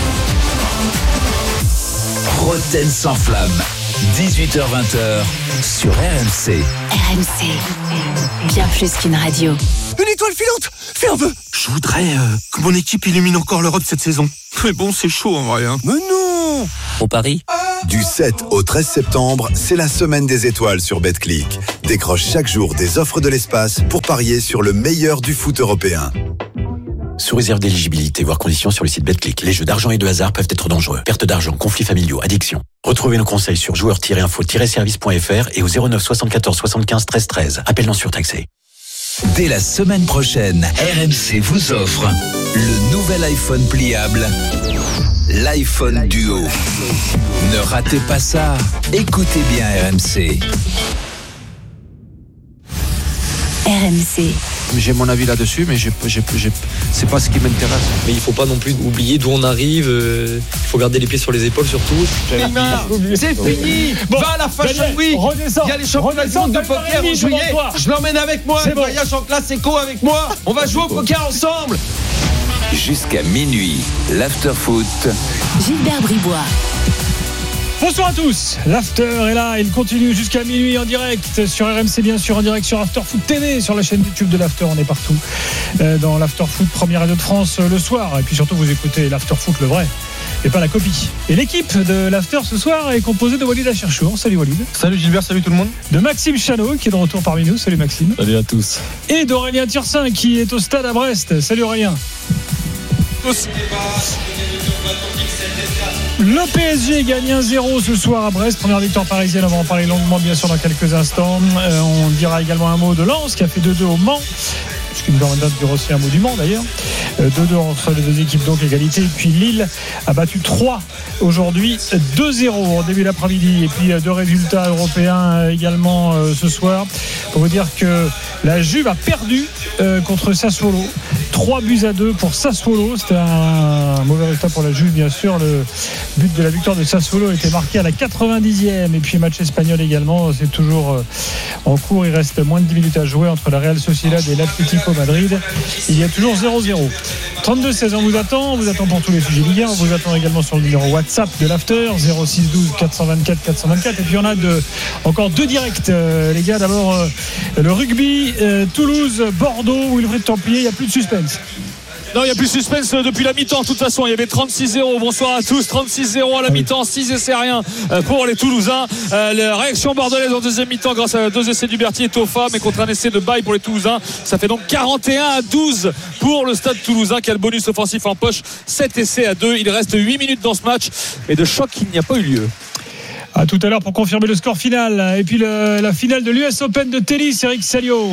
Roten sans flamme, 18h-20h sur RMC. RMC, bien plus qu'une radio. Une étoile filante, fais un vœu. Je voudrais que mon équipe illumine encore l'Europe cette saison. Mais bon, c'est chaud en vrai. Mais non. Au Paris. Du 7 au 13 septembre, c'est la semaine des étoiles sur Betclic. Décroche chaque jour des offres de l'espace pour parier sur le meilleur du foot européen. Sous réserve d'éligibilité, voire conditions sur le site Betclic. Les jeux d'argent et de hasard peuvent être dangereux. Perte d'argent, conflits familiaux, addiction. Retrouvez nos conseils sur joueurs-info-service.fr et au 09 74 75 13 13. Appel non surtaxé. Dès la semaine prochaine, RMC vous offre le nouvel iPhone pliable, l'iPhone Duo. Ne ratez pas ça. Écoutez bien RMC. RMC. J'ai mon avis là-dessus, mais c'est pas ce qui m'intéresse. Mais il faut pas non plus oublier d'où on arrive. Il faut garder les pieds sur les épaules surtout. C'est fini. Bon, va à la Fashion Week. Il y a les championnats du monde de poker en juillet. Je l'emmène avec moi. Le voyage en classe éco avec moi. On va jouer au poker ensemble. Jusqu'à minuit, l'after-foot. Gilbert Bribois. Bonsoir à tous, l'After est là, il continue jusqu'à minuit en direct sur RMC, bien sûr, en direct sur After Foot TV, sur la chaîne YouTube de l'After, on est partout dans l'After Foot, première radio de France le soir, et puis surtout vous écoutez l'After Foot le vrai, et pas la copie. Et l'équipe de l'After ce soir est composée de Walid Acharchour. Salut Walid. Salut Gilbert, salut tout le monde. De Maxime Chanot qui est de retour parmi nous, salut Maxime. Salut à tous. Et d'Aurélien Turcin qui est au stade à Brest, salut Aurélien. Le PSG gagne 1-0 ce soir à Brest, première victoire parisienne, on va en parler longuement bien sûr dans quelques instants. On dira également un mot de Lens qui a fait 2-2 au Mans, puisqu'une grande date dure aussi un mot du Mans d'ailleurs. 2-2 entre les deux équipes, donc égalité. Et puis Lille a battu 3 aujourd'hui, 2-0 en début d'après-midi. Et puis 2 résultats européens également ce soir. Pour vous dire que la Juve a perdu contre Sassuolo. 3-2 pour Sassuolo. C'était un mauvais résultat pour la Juve, bien sûr. Le but de la victoire de Sassuolo a été marqué à la 90e. Et puis match espagnol également, c'est toujours en cours. Il reste moins de 10 minutes à jouer entre la Real Sociedad et l'Atlético Madrid. Il y a toujours 0-0. 32-16, on vous attend pour tous les sujets Ligue 1. On vous attend également sur le numéro WhatsApp de l'After, 06 12 424 424. Et puis on a encore 2 directs, les gars. D'abord le rugby, Toulouse, Bordeaux, Wilfried Templier. Il n'y a plus de suspense. Non, il n'y a plus de suspense depuis la mi-temps. De toute façon, il y avait 36-0. Bonsoir à tous. 36-0 à la mi-temps. 6 essais rien pour les Toulousains. La réaction bordelaise en deuxième mi-temps grâce à 2 essais d'Huberti et Toffa, mais contre un essai de Baye pour les Toulousains. Ça fait donc 41-12 pour le Stade Toulousain qui a le bonus offensif en poche. 7 essais à 2. Il reste 8 minutes dans ce match. Et de choc, il n'y a pas eu lieu. À tout à l'heure pour confirmer le score final. Et puis la finale de l'US Open de tennis, Eric Salio.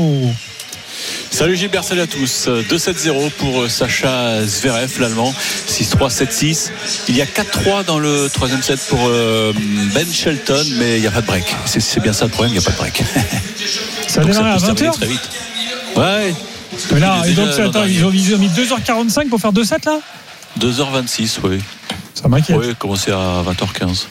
Salut Gilbert, salut à tous. 2-7-0 pour Sacha Zverev, l'Allemand. 6-3, 7-6. Il y a 4-3 dans le 3e set pour Ben Shelton, mais il n'y a pas de break. C'est bien ça le problème, il n'y a pas de break. Ça a démarré à 20h très vite. Ouais. Mais là, et donc, ils ont mis 2h45 pour faire 2-7 là 2h26, oui. Ça m'inquiète. Oui, commencer à 20h15.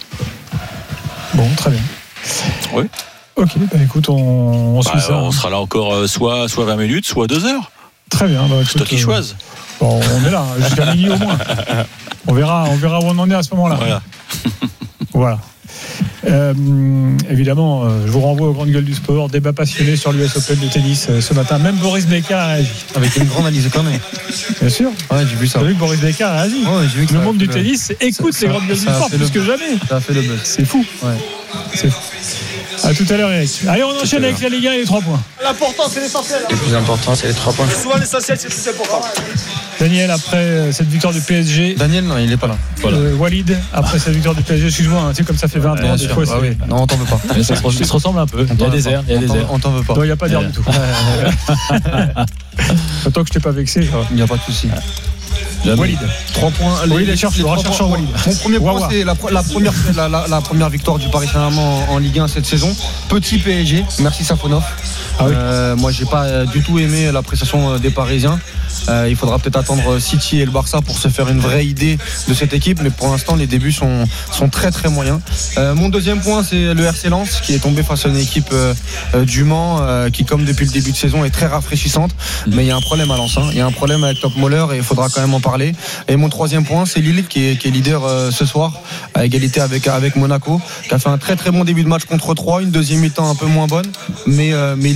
Bon, très bien. Oui. Ok, bah écoute, on suit ça. On sera là encore soit 20 minutes, soit 2 heures. Très bien. Bah, c'est toi qui choisis. Bon, on est là, jusqu'à minuit au moins. On verra où on en est à ce moment-là. Voilà. Voilà. Évidemment, je vous renvoie aux grandes gueules du sport. Débat passionné sur l'US Open de tennis ce matin. Même Boris Becker a réagi. Avec une grande analyse quand même. Bien sûr. Ouais, j'ai vu ça. T'as vu que Boris Becker a réagi. Ouais, j'ai vu que le monde du tennis écoute les grandes gueules du sport plus que jamais. Ça a fait le buzz. C'est fou. Ouais. C'est fou. À tout à l'heure, Eric. Allez, on enchaîne avec la Ligue 1 et les 3 points. L'important, c'est l'essentiel. Le plus important, c'est les 3 points. Souvent, l'essentiel, c'est le plus important. Daniel, après cette victoire du PSG. Daniel, non, il n'est pas là. Voilà. Walid, après cette victoire du PSG, excuse-moi, tu sais, comme ça fait 20 ans, des fois, oui. Non, on t'en veut pas. Ça se ressemble un peu. Il y a des airs. On t'en veut pas. Non, il n'y a pas d'air du tout. Tant que je t'ai pas vexé. Il n'y a pas de souci. Walid. 3 points. Walid cherche Walid. Mon premier point, c'est la première victoire du Paris Saint-Germain en Ligue 1 cette saison. Petit PSG, merci Safonov. Ah oui. Moi, j'ai pas du tout aimé la prestation des Parisiens. Il faudra peut-être attendre City et le Barça pour se faire une vraie idée de cette équipe, mais pour l'instant les débuts sont très très moyens. Mon deuxième point, c'est le RC Lens qui est tombé face à une équipe du Mans qui, comme depuis le début de saison, est très rafraîchissante, mais il y a un problème à Lens, il y a un problème avec Top Moller et il faudra quand même en parler. Et mon troisième point, c'est Lille qui est leader ce soir à égalité avec Monaco, qui a fait un très très bon début de match contre 3, une deuxième mi-temps un peu moins bonne, mais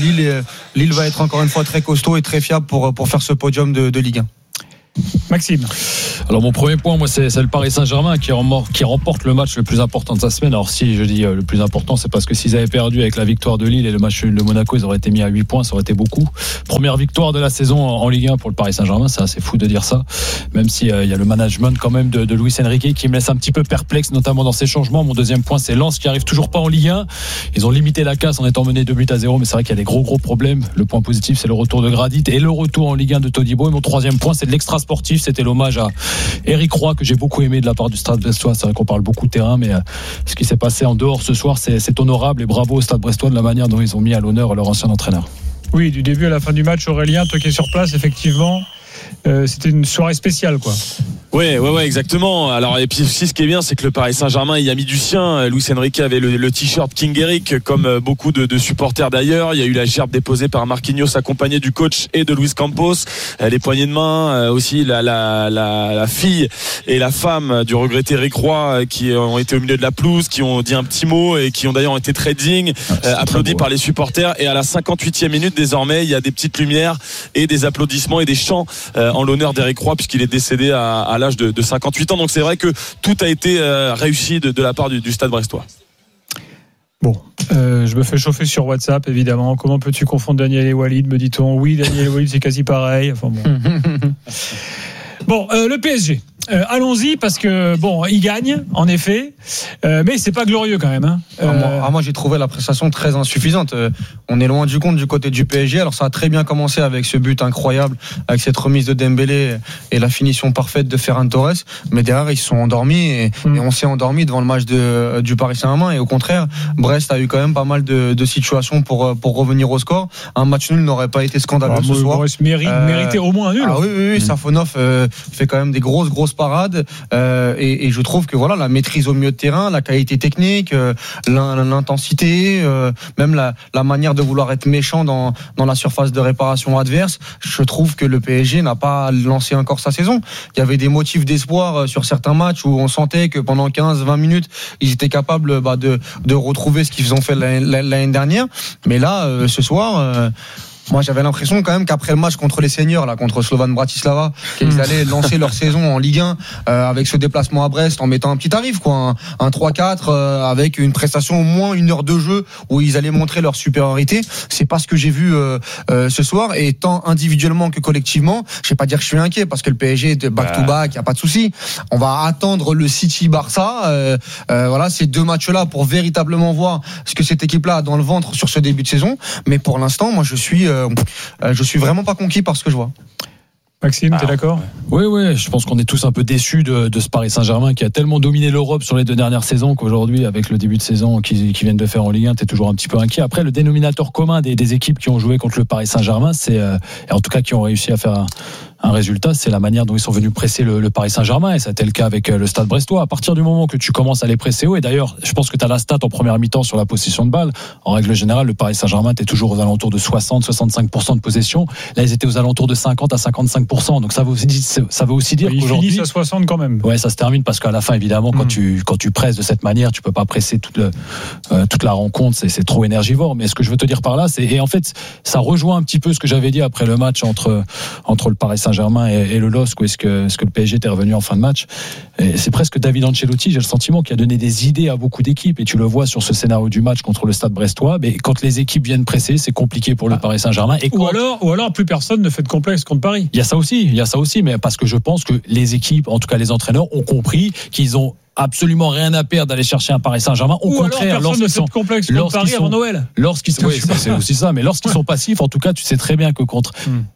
Lille va être encore une fois très costaud et très fiable pour faire ce podium de Ligue 1. Maxime. Alors mon premier point, moi, c'est le Paris Saint-Germain qui remporte le match le plus important de sa semaine. Alors si je dis le plus important, c'est parce que s'ils avaient perdu avec la victoire de Lille et le match de Monaco, ils auraient été mis à 8 points, ça aurait été beaucoup. Première victoire de la saison en Ligue 1 pour le Paris Saint-Germain, c'est assez fou de dire ça, même si il y a le management quand même de Luis Enrique qui me laisse un petit peu perplexe, notamment dans ses changements. Mon deuxième point, c'est Lens qui arrive toujours pas en Ligue 1. Ils ont limité la casse en étant menés 2-0, mais c'est vrai qu'il y a des gros problèmes. Le point positif, c'est le retour de Gradit et le retour en Ligue 1 de Todibo. Et mon troisième point, c'est de l'extra sportif. C'était l'hommage à Eric Roy que j'ai beaucoup aimé de la part du Stade Brestois. C'est vrai qu'on parle beaucoup de terrain, mais ce qui s'est passé en dehors ce soir, c'est honorable et bravo au Stade Brestois de la manière dont ils ont mis à l'honneur leur ancien entraîneur. Oui, du début à la fin du match, Aurélien, toi qui es sur place, effectivement, c'était une soirée spéciale, quoi. Ouais, exactement. Alors, et puis aussi, ce qui est bien, c'est que le Paris Saint-Germain, il y a mis du sien. Luis Enrique avait le t-shirt King Eric, comme beaucoup de supporters d'ailleurs. Il y a eu la gerbe déposée par Marquinhos, accompagné du coach et de Luis Campos. Les poignées de main, aussi la fille et la femme du regretté Eric Roy, qui ont été au milieu de la pelouse, qui ont dit un petit mot et qui ont d'ailleurs été très dignes, applaudis par les supporters. Et à la 58e minute, désormais, il y a des petites lumières et des applaudissements et des chants en l'honneur d'Eric Roy, puisqu'il est décédé à l'âge de 58 ans. Donc c'est vrai que tout a été réussi de la part du Stade Brestois. Bon, je me fais chauffer sur WhatsApp, évidemment. Comment peux-tu confondre Daniel et Walid, me dit-on? Oui, Daniel et Walid, c'est quasi pareil. Enfin bon. Bon, le PSG. Allons-y parce que bon, il gagne en effet, mais c'est pas glorieux quand même. Hein. Moi, j'ai trouvé la prestation très insuffisante. On est loin du compte du côté du PSG. Alors ça a très bien commencé avec ce but incroyable, avec cette remise de Dembélé et la finition parfaite de Ferran Torres. Mais derrière, ils se sont endormis et on s'est endormi devant le match du Paris Saint-Germain. Et au contraire, Brest a eu quand même pas mal de situations pour revenir au score. Un match nul n'aurait pas été scandaleux ce soir. Brest méritait au moins un nul. Oui, Safonov fait quand même des grosses parades et je trouve que voilà, la maîtrise au milieu de terrain, la qualité technique, l'intensité, même la manière de vouloir être méchant dans la surface de réparation adverse, je trouve que le PSG n'a pas lancé encore sa saison. Il y avait des motifs d'espoir sur certains matchs où on sentait que pendant 15-20 minutes ils étaient capables de retrouver ce qu'ils ont fait l'année dernière, mais là ce soir moi j'avais l'impression quand même qu'après le match contre les seniors là, contre Slovan Bratislava, qu'ils allaient lancer leur saison en Ligue 1 avec ce déplacement à Brest en mettant un petit tarif quoi, un 3-4 avec une prestation au moins 1 heure de jeu où ils allaient montrer leur supériorité. C'est pas ce que j'ai vu ce soir, et tant individuellement que collectivement, je vais pas dire que je suis inquiet parce que le PSG est back to back, y a pas de souci. On va attendre le City Barça, voilà, ces deux matchs là pour véritablement voir ce que cette équipe là a dans le ventre sur ce début de saison, mais pour l'instant moi je suis vraiment pas conquis par ce que je vois. Maxime, t'es d'accord ? Oui, je pense qu'on est tous un peu déçus de ce Paris Saint-Germain qui a tellement dominé l'Europe sur les 2 dernières saisons qu'aujourd'hui, avec le début de saison qu'ils viennent de faire en Ligue 1, t'es toujours un petit peu inquiet. Après, le dénominateur commun des équipes qui ont joué contre le Paris Saint-Germain, c'est, en tout cas qui ont réussi à faire un résultat, c'est la manière dont ils sont venus presser le Paris Saint-Germain, et ça a été le cas avec le Stade Brestois. À partir du moment que tu commences à les presser haut, et d'ailleurs je pense que tu as la stat en première mi-temps sur la possession de balle, en règle générale le Paris Saint-Germain était toujours aux alentours de 60-65% de possession. Là ils étaient aux alentours de 50 à 55%, donc ça veut aussi dire qu'aujourd'hui ils finissent à 60 quand même. Ouais, ça se termine parce qu'à la fin évidemment quand tu presses de cette manière, tu peux pas presser toute la rencontre, c'est trop énergivore. Mais ce que je veux te dire par là, et en fait ça rejoint un petit peu ce que j'avais dit après le match entre le Paris Saint-Germain et le LOSC, où est-ce que le PSG était revenu en fin de match. Et c'est presque David Ancelotti, j'ai le sentiment, qui a donné des idées à beaucoup d'équipes, et tu le vois sur ce scénario du match contre le Stade Brestois. Mais quand les équipes viennent presser, c'est compliqué pour le Paris Saint-Germain. Et ou alors plus personne ne fait de complexe contre Paris. Il y a ça aussi, mais parce que je pense que les équipes, en tout cas les entraîneurs, ont compris qu'ils ont absolument rien à perdre d'aller chercher un Paris Saint-Germain. Au contraire, lorsqu'ils sont complexes contre Paris avant Noël. C'est aussi ça, mais lorsqu'ils sont passifs, en tout cas, tu sais très bien que contre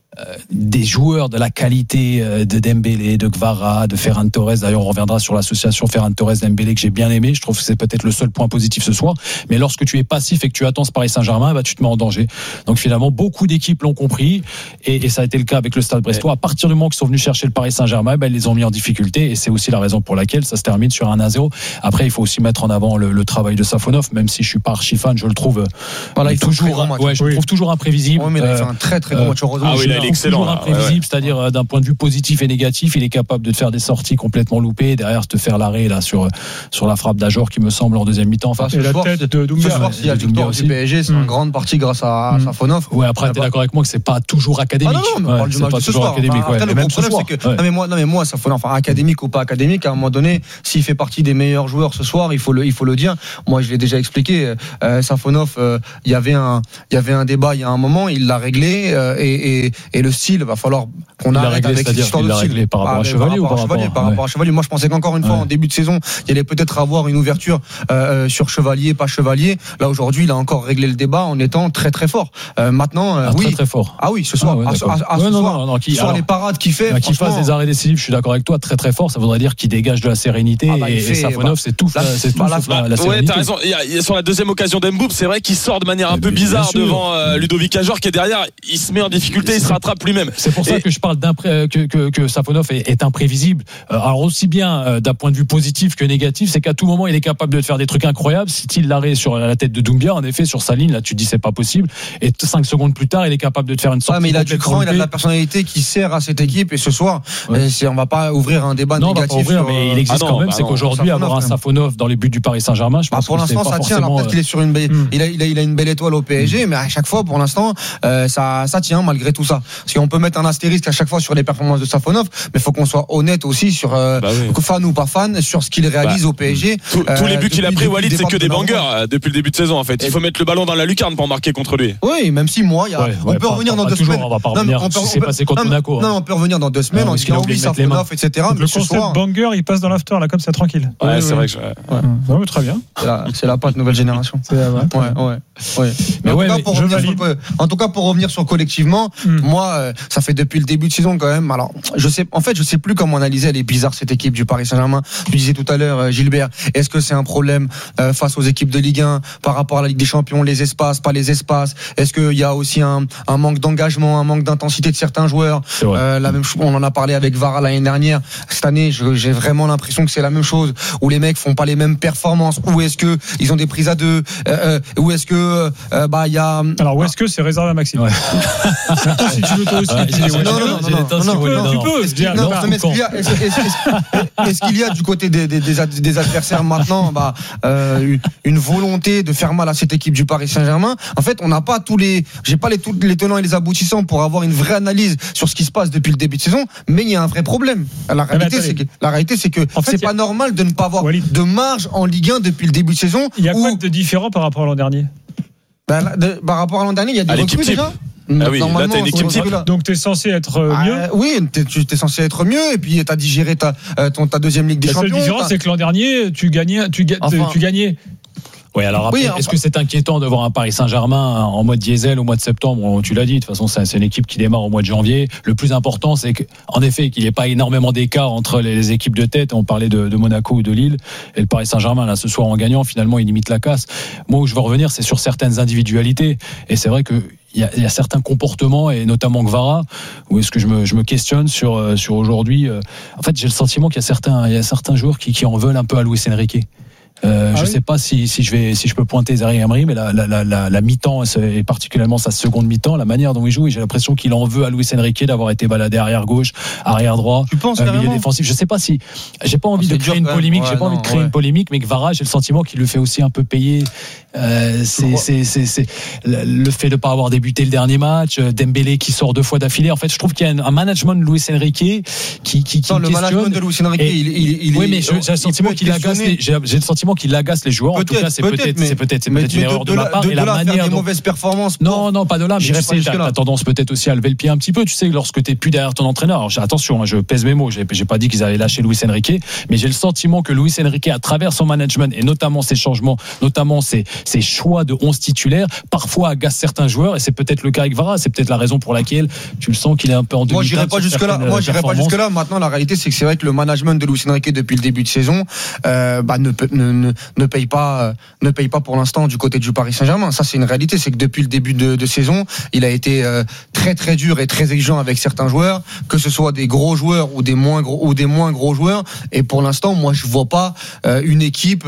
des joueurs de la qualité de Dembélé, de Kvara, de Ferran Torres, d'ailleurs on reviendra sur l'association Ferran Torres-Dembélé que j'ai bien aimé, je trouve que c'est peut-être le seul point positif ce soir, mais lorsque tu es passif et que tu attends ce Paris Saint-Germain, tu te mets en danger. Donc finalement beaucoup d'équipes l'ont compris, et ça a été le cas avec le Stade Brestois. À partir du moment qu'ils sont venus chercher le Paris Saint-Germain, ils les ont mis en difficulté, et c'est aussi la raison pour laquelle ça se termine sur un 1-0. Après il faut aussi mettre en avant le travail de Safonov, même si je suis pas archi fan, je le trouve je le trouve toujours imprévisible. Mais là, il fait un très très bon match, heureusement. Il est excellent, imprévisible, c'est-à-dire d'un point de vue positif et négatif, il est capable de te faire des sorties complètement loupées, derrière te faire l'arrêt là sur la frappe d'Ajor qui me semble en deuxième mi-temps. Et la tête de Doumbia. Ce soir, s'il y a le victoire du PSG, c'est en grande partie grâce à Safonov. Ouais, après t'es d'accord avec moi que c'est pas toujours académique. Non, on parle du match de ce soir. Après, le problème c'est que non mais moi Safonov, académique ou pas académique, à un moment donné, s'il fait partie des meilleurs joueurs ce soir, il faut le dire. Moi, je l'ai déjà expliqué. Safonov, il y avait un débat il y a un moment, il l'a réglé, et le style va falloir qu'on arrête avec cette histoire de style. Par rapport à Chevalier ou par rapport à Chevalier. Moi, je pensais qu'encore une fois, en début de saison, il y allait peut-être avoir une ouverture sur Chevalier, pas Chevalier. Là, aujourd'hui, il a encore réglé le débat en étant très très fort. Maintenant, oui, très très fort. Ah oui, ce soir, sur les parades qu'il fait, qu'il fasse des arrêts décisifs, je suis d'accord avec toi, très très fort. Ça voudrait dire qu'il dégage de la sérénité, et Safonov, c'est tout la sérénité. Ouais, t'as raison. Sur la deuxième occasion d'Mboub, c'est vrai qu'il sort de manière un peu bizarre devant Ludovic Ajor qui est derrière. Il se met en difficulté, il se rattrape lui-même. C'est pour ça que je parle que Safonov est imprévisible. Alors aussi bien d'un point de vue positif que négatif, c'est qu'à tout moment il est capable de faire des trucs incroyables. Si-t-il l'arrêt sur la tête de Doumbia, en effet sur sa ligne, là tu te dis c'est pas possible, et 5 secondes plus tard il est capable de te faire une sortie. Mais il a du cran, il a de la personnalité qui sert à cette équipe, et ce soir on va pas ouvrir un débat négatif. Mais il existe quand même, c'est qu'aujourd'hui avoir un Safonov dans les buts du Paris Saint-Germain, je pense pour l'instant ça tient. Alors peut-être qu'il est sur une belle, il a une belle étoile au PSG, mais à chaque fois pour l'instant ça tient malgré tout ça. Parce qu'on peut mettre un astérisque à chaque fois sur les performances de Safonov, mais il faut qu'on soit honnête aussi sur fan ou pas fan sur ce qu'il réalise au PSG. Tous les buts qu'il a pris, Walid, c'est que des bangers depuis le début de saison en fait. Il faut mettre le ballon dans la lucarne pour marquer contre lui. Oui, même si moi, on peut revenir dans 2 semaines. On va pas revenir sur ce qui s'est passé contre Monaco. Non, on peut revenir dans 2 semaines en disant oui, Safonov, etc. Le concept banger, il passe dans l'after là comme ça tranquille. Ouais, c'est vrai que très bien. C'est la patte nouvelle génération. Mais en tout cas pour revenir sur collectivement, moi ça fait depuis le début de saison quand même. Alors je sais plus comment analyser. Elle est bizarre cette équipe du Paris Saint-Germain. Tu disais tout à l'heure, Gilbert, est-ce que c'est un problème face aux équipes de Ligue 1 par rapport à la Ligue des Champions, les espaces, pas les espaces? Est-ce qu'il y a aussi un manque d'engagement, un manque d'intensité de certains joueurs? La même chose, on en a parlé avec Vara l'année dernière. Cette année, j'ai vraiment l'impression que c'est la même chose, où les mecs font pas les mêmes performances. Ou est-ce que ils ont des prises à deux? Ou est-ce que il y a alors où est-ce que c'est réservé à Maxime? Si tu veux toi aussi. Est-ce qu'il y a du côté des adversaires maintenant une volonté de faire mal à cette équipe du Paris Saint-Germain? En fait, on n'a pas j'ai pas tous les tenants et les aboutissants pour avoir une vraie analyse sur ce qui se passe depuis le début de saison, mais il y a un vrai problème. La réalité, c'est que c'est pas normal de ne pas avoir de marge en Ligue 1 depuis le début de saison. Il y a quoi de différent par rapport à l'an dernier? Par rapport à l'an dernier, il y a des recrues déjà. Ah oui, là t'as une équipe type. Donc t'es censé être mieux. Oui, t'es censé être mieux, et puis t'as digéré ta deuxième Ligue des Champions. La seule différence, c'est que l'an dernier, tu gagnais. Oui, alors après, est-ce que c'est inquiétant de voir un Paris Saint-Germain en mois de diesel au mois de septembre? Tu l'as dit, de toute façon, c'est une équipe qui démarre au mois de janvier. Le plus important, c'est qu'en effet, qu'il n'y ait pas énormément d'écart entre les équipes de tête. On parlait de Monaco ou de Lille. Et le Paris Saint-Germain, là, ce soir, en gagnant, finalement, il limite la casse. Moi, où je veux revenir, c'est sur certaines individualités. Et c'est vrai que il y a certains comportements et notamment Gvara où est-ce que je me questionne sur aujourd'hui. En fait, j'ai le sentiment qu'il y a certains joueurs qui en veulent un peu à Luis Enrique. Je sais pas si je peux pointer Zaire Emery, mais la mi-temps et particulièrement sa seconde mi-temps, la manière dont il joue, j'ai l'impression qu'il en veut à Luis Enrique d'avoir été baladé arrière gauche, arrière droit, milieu défensif. Je sais pas si j'ai pas envie de créer une polémique, une polémique, mais Gvara, j'ai le sentiment qu'il le fait aussi un peu payer. C'est le fait de pas avoir débuté le dernier match, Dembélé qui sort 2 fois d'affilée. En fait, je trouve qu'il y a un management de Luis Enrique qui le management de Luis Enrique, oui, mais j'ai le sentiment qu'il agace les joueurs. En tout cas, c'est peut-être une erreur de ma part. Et la manière des mauvaises performances. Non, pas de là. Mais tu sais, t'as tendance peut-être aussi à lever le pied un petit peu. Tu sais, lorsque t'es plus derrière ton entraîneur. Alors, attention, je pèse mes mots. J'ai pas dit qu'ils allaient lâcher Luis Enrique, mais j'ai le sentiment que Luis Enrique, à travers son management et notamment ses changements, notamment ses choix de 11 titulaires, parfois agace certains joueurs. Et c'est peut-être le cas avec Gvara. C'est peut-être la raison pour laquelle tu le sens qu'il est un peu en demi-teinte. Moi, j'irai pas jusque là. Maintenant, la réalité, c'est que c'est vrai que le management de Luis Enrique depuis le début de saison ne paye pas pour l'instant du côté du Paris Saint-Germain. Ça, c'est une réalité. C'est que depuis le début de saison, il a été très très dur et très exigeant avec certains joueurs, que ce soit des gros joueurs ou des moins gros joueurs. Et pour l'instant, moi, je vois pas une équipe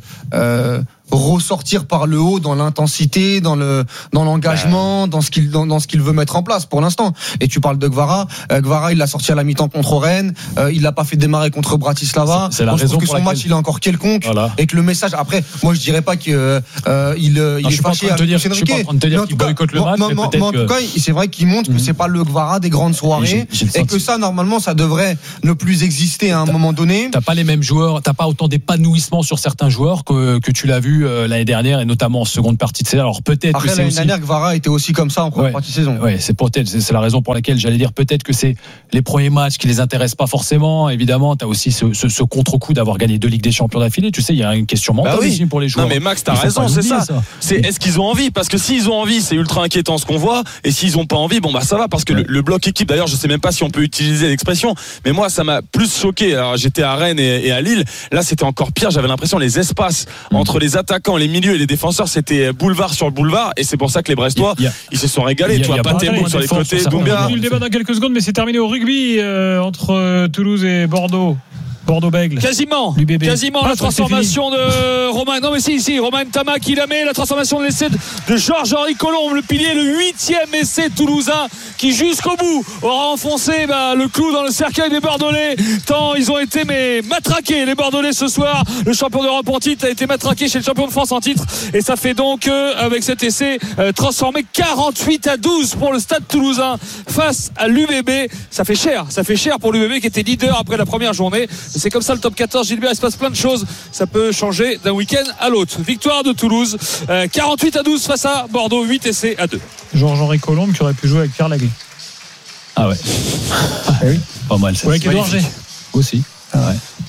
ressortir par le haut dans l'intensité, dans l'engagement, dans ce qu'il veut mettre en place pour l'instant. Et tu parles de Gvara, il l'a sorti à la mi-temps contre Rennes, il l'a pas fait démarrer contre Bratislava. C'est la raison que son match il est encore quelconque, voilà. Et que le message après, moi je dirais pas que il est fâché avec Luis Enrique. Je suis pas en train de te dire qu'il boycotte le match, mais en tout cas, c'est vrai qu'il montre que c'est pas le Gvara des grandes soirées et que ça normalement ça devrait ne plus exister à un moment donné. T'as pas les mêmes joueurs, t'as pas autant d'épanouissement sur certains joueurs que tu l'as vu l'année dernière et notamment en seconde partie de saison. Alors peut-être après, que c'est l'année dernière Gvara était aussi comme ça en première partie de saison. Ouais, c'est la raison pour laquelle j'allais dire peut-être que c'est les premiers matchs qui les intéressent pas forcément. Évidemment, t'as aussi ce contre-coup d'avoir gagné 2 Ligues des Champions d'affilée. Tu sais, il y a une question mentale aussi pour les joueurs. Non mais Max, t'as raison, c'est ça. C'est est-ce qu'ils ont envie? Parce que s'ils ont envie, c'est ultra inquiétant ce qu'on voit. Et s'ils ont pas envie, bon bah ça va parce que le bloc équipe. D'ailleurs, je sais même pas si on peut utiliser l'expression, mais moi ça m'a plus choqué. Alors j'étais à Rennes et à Lille. Là, c'était encore pire. J'avais l'impression les espaces entre les attaquants, les milieux et les défenseurs, c'était boulevard sur le boulevard. Et c'est pour ça que les Brestois, ils se sont régalés. Tu vois, pas Tembo sur les côtés. On va le débat dans quelques secondes, mais c'est terminé au rugby entre Toulouse et Bordeaux. Bordeaux-Bègles. Quasiment la transformation de Romain. Non mais si, Romain Ntama qui la met, la transformation de l'essai de Georges-Henri Colombe, le pilier, le 8e essai toulousain qui jusqu'au bout aura enfoncé le clou dans le cercueil des Bordelais, tant ils ont été matraqués les Bordelais ce soir. Le champion d'Europe en titre a été matraqué chez le champion de France en titre et ça fait donc avec cet essai transformé 48-12 pour le Stade Toulousain face à l'UBB. Ça fait cher pour l'UBB qui était leader après la première journée. C'est comme ça le top 14, Gilbert, il se passe plein de choses, ça peut changer d'un week-end à l'autre. Victoire de Toulouse 48-12 face à Bordeaux, 8 essais à 2. Georges-Henri Colombe qui aurait pu jouer avec Pierre Laguet. Ah ouais. Oui. Pas mal ça. Ouais, avec Edouard G. Aussi. Ah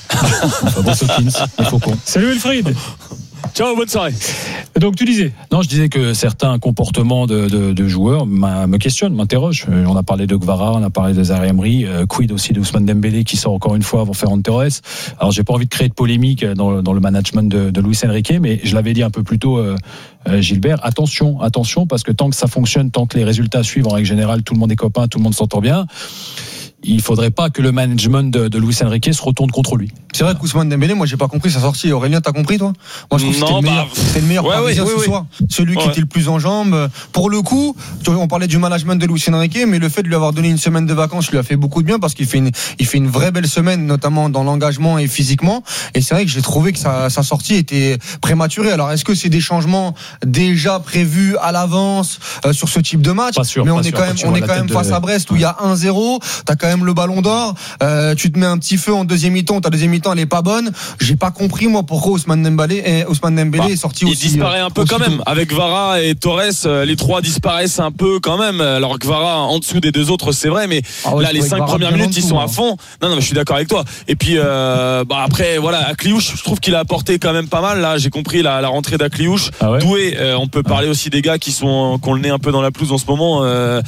ouais. Salut Wilfried. Ciao, bonne soirée. Donc tu disais? Non, je disais que certains comportements de joueurs me questionnent, m'interrogent. On a parlé de Gvara, on a parlé de Zaire Emery, quid aussi de Ousmane Dembélé qui sort encore une fois avant Ferran Torres. Alors j'ai pas envie de créer de polémique dans le management de Luis Enrique, mais je l'avais dit un peu plus tôt, Gilbert, attention, parce que tant que ça fonctionne, tant que les résultats suivent, en règle générale, tout le monde est copain, tout le monde s'entend bien. Il faudrait pas que le management de Luis Enrique se retourne contre lui. C'est vrai qu'Ousmane Dembélé, moi j'ai pas compris sa sortie. Aurélien, t'as compris toi? Moi je trouve que c'était le meilleur Parisien ce soir. Celui qui était le plus en jambes. Pour le coup, on parlait du management de Luis Enrique, mais le fait de lui avoir donné une semaine de vacances lui a fait beaucoup de bien parce qu'il fait une vraie belle semaine, notamment dans l'engagement et physiquement. Et c'est vrai que j'ai trouvé que sa sortie était prématurée. Alors est-ce que c'est des changements déjà prévus à l'avance sur ce type de match? Pas sûr, mais on est quand même face à Brest où il y a 1-0. T'as quand même le ballon d'or, tu te mets un petit feu en deuxième mi-temps, ta deuxième mi-temps elle est pas bonne. J'ai pas compris moi pourquoi Ousmane Dembélé est sorti aussi. Il disparaît un peu quand même. Avec Gvara et Torres, les trois disparaissent un peu quand même. Alors Gvara en dessous des deux autres, c'est vrai, mais là les 5 premières minutes ils sont à fond. Non mais je suis d'accord avec toi. Et puis après voilà, Akliouche, je trouve qu'il a apporté quand même pas mal. Là j'ai compris la rentrée d'Akliouche. Doué, on peut parler aussi des gars qui ont le nez un peu dans la pelouse en ce moment.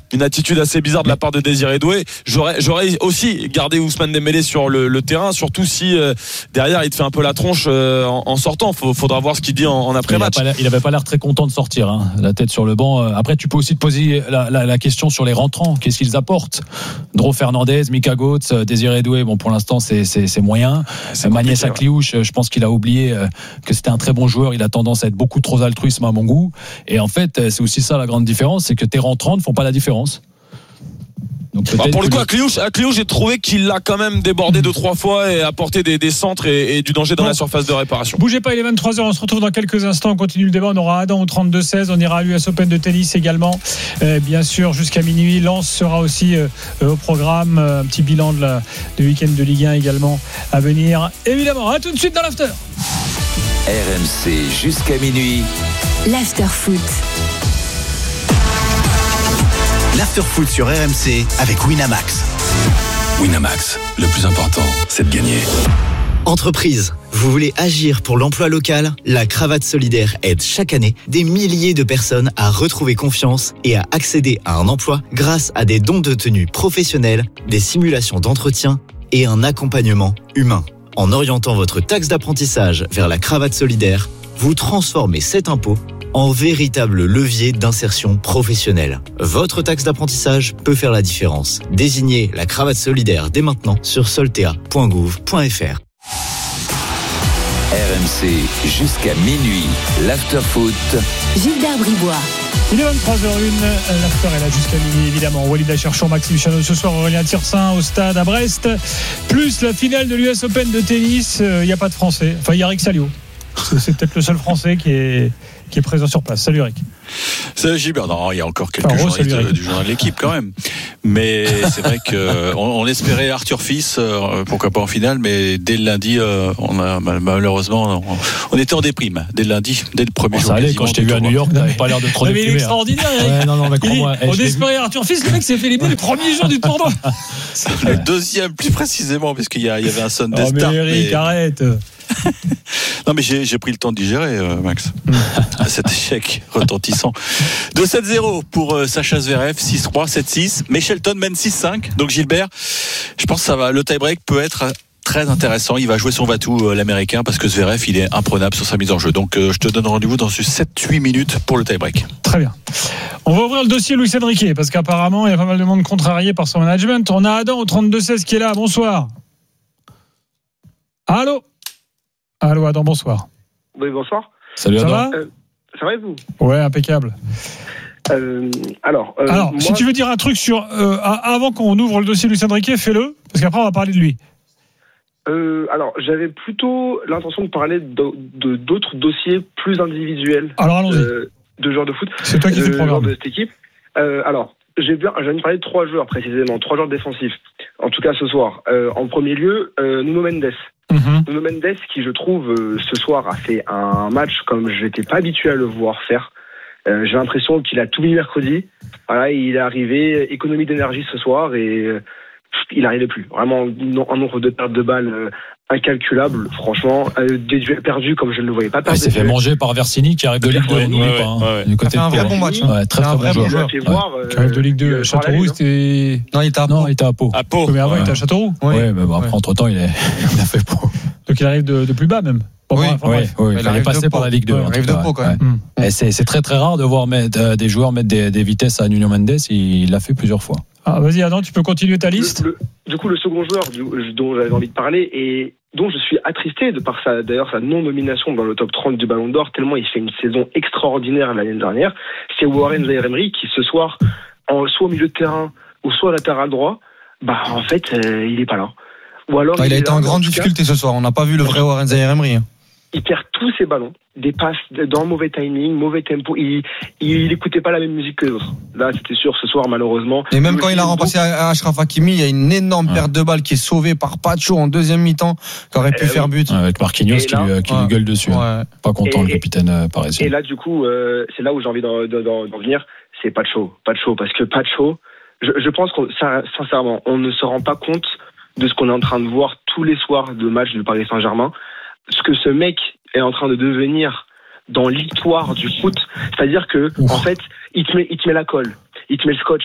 une attitude assez bizarre de la part de Désiré Doué. J'aurais aussi gardé Ousmane Dembélé sur le terrain, surtout si derrière il te fait un peu la tronche en sortant. Faudra voir ce qu'il dit en après-match. Il avait pas l'air très content de sortir, hein, la tête sur le banc. Après, tu peux aussi te poser la question sur les rentrants. Qu'est-ce qu'ils apportent? Dro Fernandez, Mika Götze, Désiré Doué. Bon, pour l'instant, c'est moyen. Magnès Akliouche, je pense qu'il a oublié que c'était un très bon joueur. Il a tendance à être beaucoup trop altruisme à mon goût. Et en fait, c'est aussi ça la grande différence, c'est que tes rentrants ne font pas la différence. Donc pour le coup, Akliouche, j'ai trouvé qu'il l'a quand même débordé 2-3 fois et apporté des centres et du danger dans la surface de réparation. Bougez pas, il est 23h, on se retrouve dans quelques instants, on continue le débat, on aura Adam au 32-16, on ira à l'US Open de tennis également, bien sûr jusqu'à minuit. Lens sera aussi au programme, un petit bilan de week-end de Ligue 1 également à venir, évidemment. À tout de suite dans l'after. RMC jusqu'à minuit. L'after foot. L'after-foot sur RMC avec Winamax. Winamax, le plus important, c'est de gagner. Entreprise, vous voulez agir pour l'emploi local? La Cravate Solidaire aide chaque année des milliers de personnes à retrouver confiance et à accéder à un emploi grâce à des dons de tenue professionnels, des simulations d'entretien et un accompagnement humain. En orientant votre taxe d'apprentissage vers la Cravate Solidaire, vous transformez cet impôt en véritable levier d'insertion professionnelle. Votre taxe d'apprentissage peut faire la différence. Désignez la Cravate Solidaire dès maintenant sur soltea.gouv.fr. RMC jusqu'à minuit. L'after-foot. Gilbert Bribois. Il est 23h01, l'after est là jusqu'à minuit évidemment. Walid Acharchour, Maxime Chanot ce soir, Aurélien Tirsin au stade à Brest. Plus la finale de l'US Open de tennis, il n'y a pas de Français. Enfin, il y a Rick Salio. C'est peut-être le seul Français qui est présent sur place. Salut Eric. Salut Gilbert. Non, il y a encore quelques journalistes du journal de l'équipe quand même. Mais c'est vrai qu'on espérait Arthur Fils, pourquoi pas en finale, mais dès le lundi, malheureusement, on était en déprime. Dès le lundi, dès le premier jour. Ça allait, quand je t'ai vu à New York, t'avais pas l'air de trop déprimé. Il est extraordinaire, Eric. Ouais, on espérait Arthur Fils, le mec s'est fait éliminer le premier jour du tournoi. Le deuxième, plus précisément, parce qu'il y avait un Sunday Star. Mais Eric, arrête. Non mais j'ai pris le temps de digérer, Max. Cet échec retentissant. 2-7-0 pour Sacha Zverev, 6-3, 7-6. Mais Shelton mène 6-5. Donc Gilbert, je pense que ça va. Le tie-break peut être très intéressant. Il va jouer son va-tout, l'américain, parce que Zverev, il est imprenable sur sa mise en jeu. Donc je te donne rendez-vous dans 7-8 minutes pour le tie-break. Très bien. On va ouvrir le dossier Luis Enrique, parce qu'apparemment il y a pas mal de monde contrarié par son management. On a Adam au 32-16 qui est là. Bonsoir. Allô Adam, bonsoir. Oui, bonsoir. Salut Adam. Ça va et vous? Ouais, impeccable. Alors, moi, si tu veux dire un truc sur avant qu'on ouvre le dossier Luis Enrique, fais-le, parce qu'après on va parler de lui. Alors, j'avais plutôt l'intention de parler d'autres dossiers plus individuels. Alors allons-y. De joueurs de foot. C'est toi qui fais le programme de cette équipe. Alors, j'ai envie de parler de 3 joueurs précisément, 3 joueurs défensifs. En tout cas ce soir. En premier lieu, Nuno Mendes. Nuno Mendes qui, je trouve, ce soir a fait un match comme je n'étais pas habitué à le voir faire. J'ai l'impression qu'il a tout mis mercredi. Voilà, il est arrivé, économie d'énergie ce soir et il n'arrivait plus. Vraiment un nombre de pertes de balles incalculable, franchement. Des duels perdus comme je ne le voyais pas perdre. Il s'est fait manger par Versini qui arrive de Ligue 2, n'oublie pas. Du côté de un vrai bon match. Très très bon joueur. Qui arrive de Ligue 2. Châteauroux, c'était. Non, il était à Pau. À Pau. Mais avant, il était à Châteauroux. Ouais, mais bon, après, entre-temps, il a fait Pau. Donc il arrive de plus bas même. Oui, il fallait passer par la Ligue 2. Il arrive de Pau quand même. C'est très très rare de voir des joueurs mettre des vitesses à Nuno Mendes. Il l'a fait plusieurs fois. Vas-y Adam, tu peux continuer ta liste. Du coup, le second joueur dont j'avais envie de parler et dont je suis attristé de par sa non-nomination dans le top 30 du Ballon d'Or, tellement il fait une saison extraordinaire l'année dernière, c'est Warren Zaïre-Emery qui ce soir, soit au milieu de terrain ou soit latéral droit, en fait, il est pas là. Ou alors il a été en grande difficulté ce soir. On n'a pas vu le vrai Warren Zaïre-Emery. Il perd tous ses ballons, des passes dans mauvais timing, mauvais tempo. Il écoutait pas la même musique que les autres. Là, c'était sûr ce soir, malheureusement. Et même quand il a remplacé Achraf Hakimi, il y a une énorme perte de balle qui est sauvée par Pacho en deuxième mi-temps, qui aurait pu faire but. Avec Marquinhos qui lui gueule dessus. Pas content, le capitaine parisien. Et là, du coup, c'est là où j'ai envie d'en venir. C'est Pacho, parce que Pacho, je pense que sincèrement, on ne se rend pas compte de ce qu'on est en train de voir tous les soirs de match du Paris Saint-Germain. Ce que ce mec est en train de devenir dans l'histoire du foot, c'est-à-dire que en fait, il te met la colle, il te met le scotch,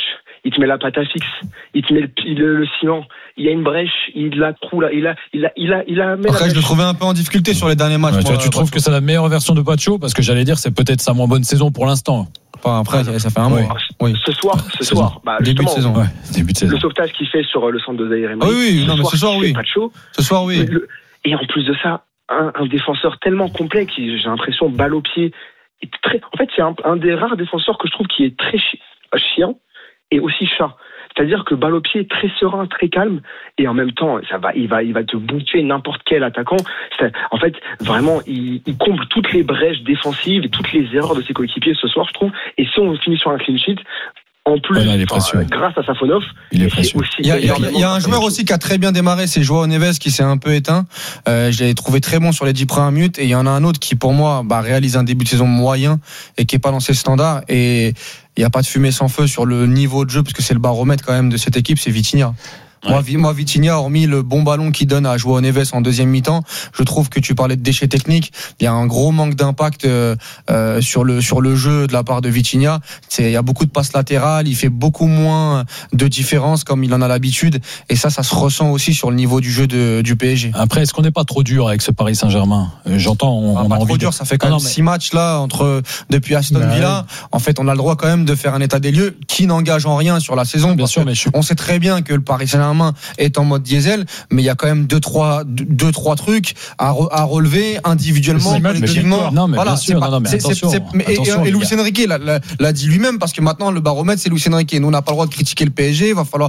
il te met la pâte à fixe, il te met le ciment. Il y a une brèche, il la trou là, il a. Après, je le trouvais un peu en difficulté sur les derniers matchs. Ouais, tu trouves que c'est la meilleure version de Pacho? Parce que j'allais dire, c'est peut-être sa moins bonne saison pour l'instant. Enfin, après, ça fait un mois. Oui. Ce soir, début de saison. Ouais, début de saison. Le sauvetage qu'il fait sur le centre de Zaïre Emery. Oui, non, mais ce soir, oui. Ce soir, oui. Et en plus de ça, un défenseur tellement complet qui, j'ai l'impression, balle au pied. En fait, c'est un des rares défenseurs que je trouve qui est très chiant et aussi chat. C'est-à-dire que balle au pied, très serein, très calme, et en même temps, il va te boucher n'importe quel attaquant. En fait, vraiment, il comble toutes les brèches défensives et toutes les erreurs de ses coéquipiers ce soir, je trouve. Et si on finit sur un clean sheet, en plus, grâce à Safonov, il y a un joueur aussi qui a très bien démarré, c'est Joao Neves qui s'est un peu éteint. Je l'ai trouvé très bon sur les 10 premières minutes, et il y en a un autre qui, pour moi, réalise un début de saison moyen et qui est pas dans ses standards. Et il n'y a pas de fumée sans feu sur le niveau de jeu, parce que c'est le baromètre quand même de cette équipe, c'est Vitinha. Moi, Vitinha, hormis le bon ballon qu'il donne à Joao Neves en deuxième mi-temps, je trouve que tu parlais de déchets techniques. Il y a un gros manque d'impact sur le jeu de la part de Vitinha. Il y a beaucoup de passes latérales, il fait beaucoup moins de différence comme il en a l'habitude, et ça se ressent aussi sur le niveau du jeu du PSG. Après, est-ce qu'on n'est pas trop dur avec ce Paris Saint-Germain? J'entends, on a envie trop dur, ça fait quand même 6 matchs là depuis Aston Villa. En fait, on a le droit quand même de faire un état des lieux qui n'engage en rien sur la saison. Bien sûr, mais on sait très bien que le Paris Saint-Germain est en mode diesel, mais il y a quand même deux trois trucs à relever individuellement, collectivement. Non, mais voilà, bien sûr. Et Luis Enrique l'a dit lui-même, parce que maintenant le baromètre c'est Luis Enrique. Nous, on n'a pas le droit de critiquer le PSG. Il va falloir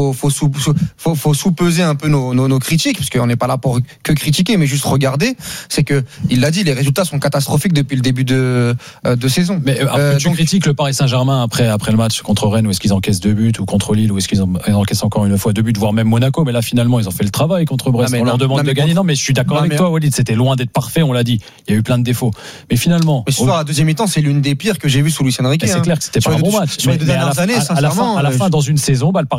faut sous-peser un peu nos critiques, parce qu'on n'est pas là pour que critiquer, mais juste regarder. C'est que il l'a dit, les résultats sont catastrophiques depuis le début de saison. Mais tu critiques le Paris Saint-Germain après le match contre Rennes, où est-ce qu'ils encaissent 2 buts, ou contre Lille, où est-ce qu'ils encaissent encore une fois 2 buts, voire même Monaco, mais là finalement ils ont fait le travail contre Brest. On leur demande de gagner. Non, mais je suis d'accord avec toi, Walid, c'était loin d'être parfait, on l'a dit. Il y a eu plein de défauts. Mais finalement. Mais ce soir, la deuxième mi-temps, c'est l'une des pires que j'ai vues sous Luis Enrique. C'est clair que c'était pas un bon match. Sur les 2 dernières années, sincèrement. À la fin, dans une saison, le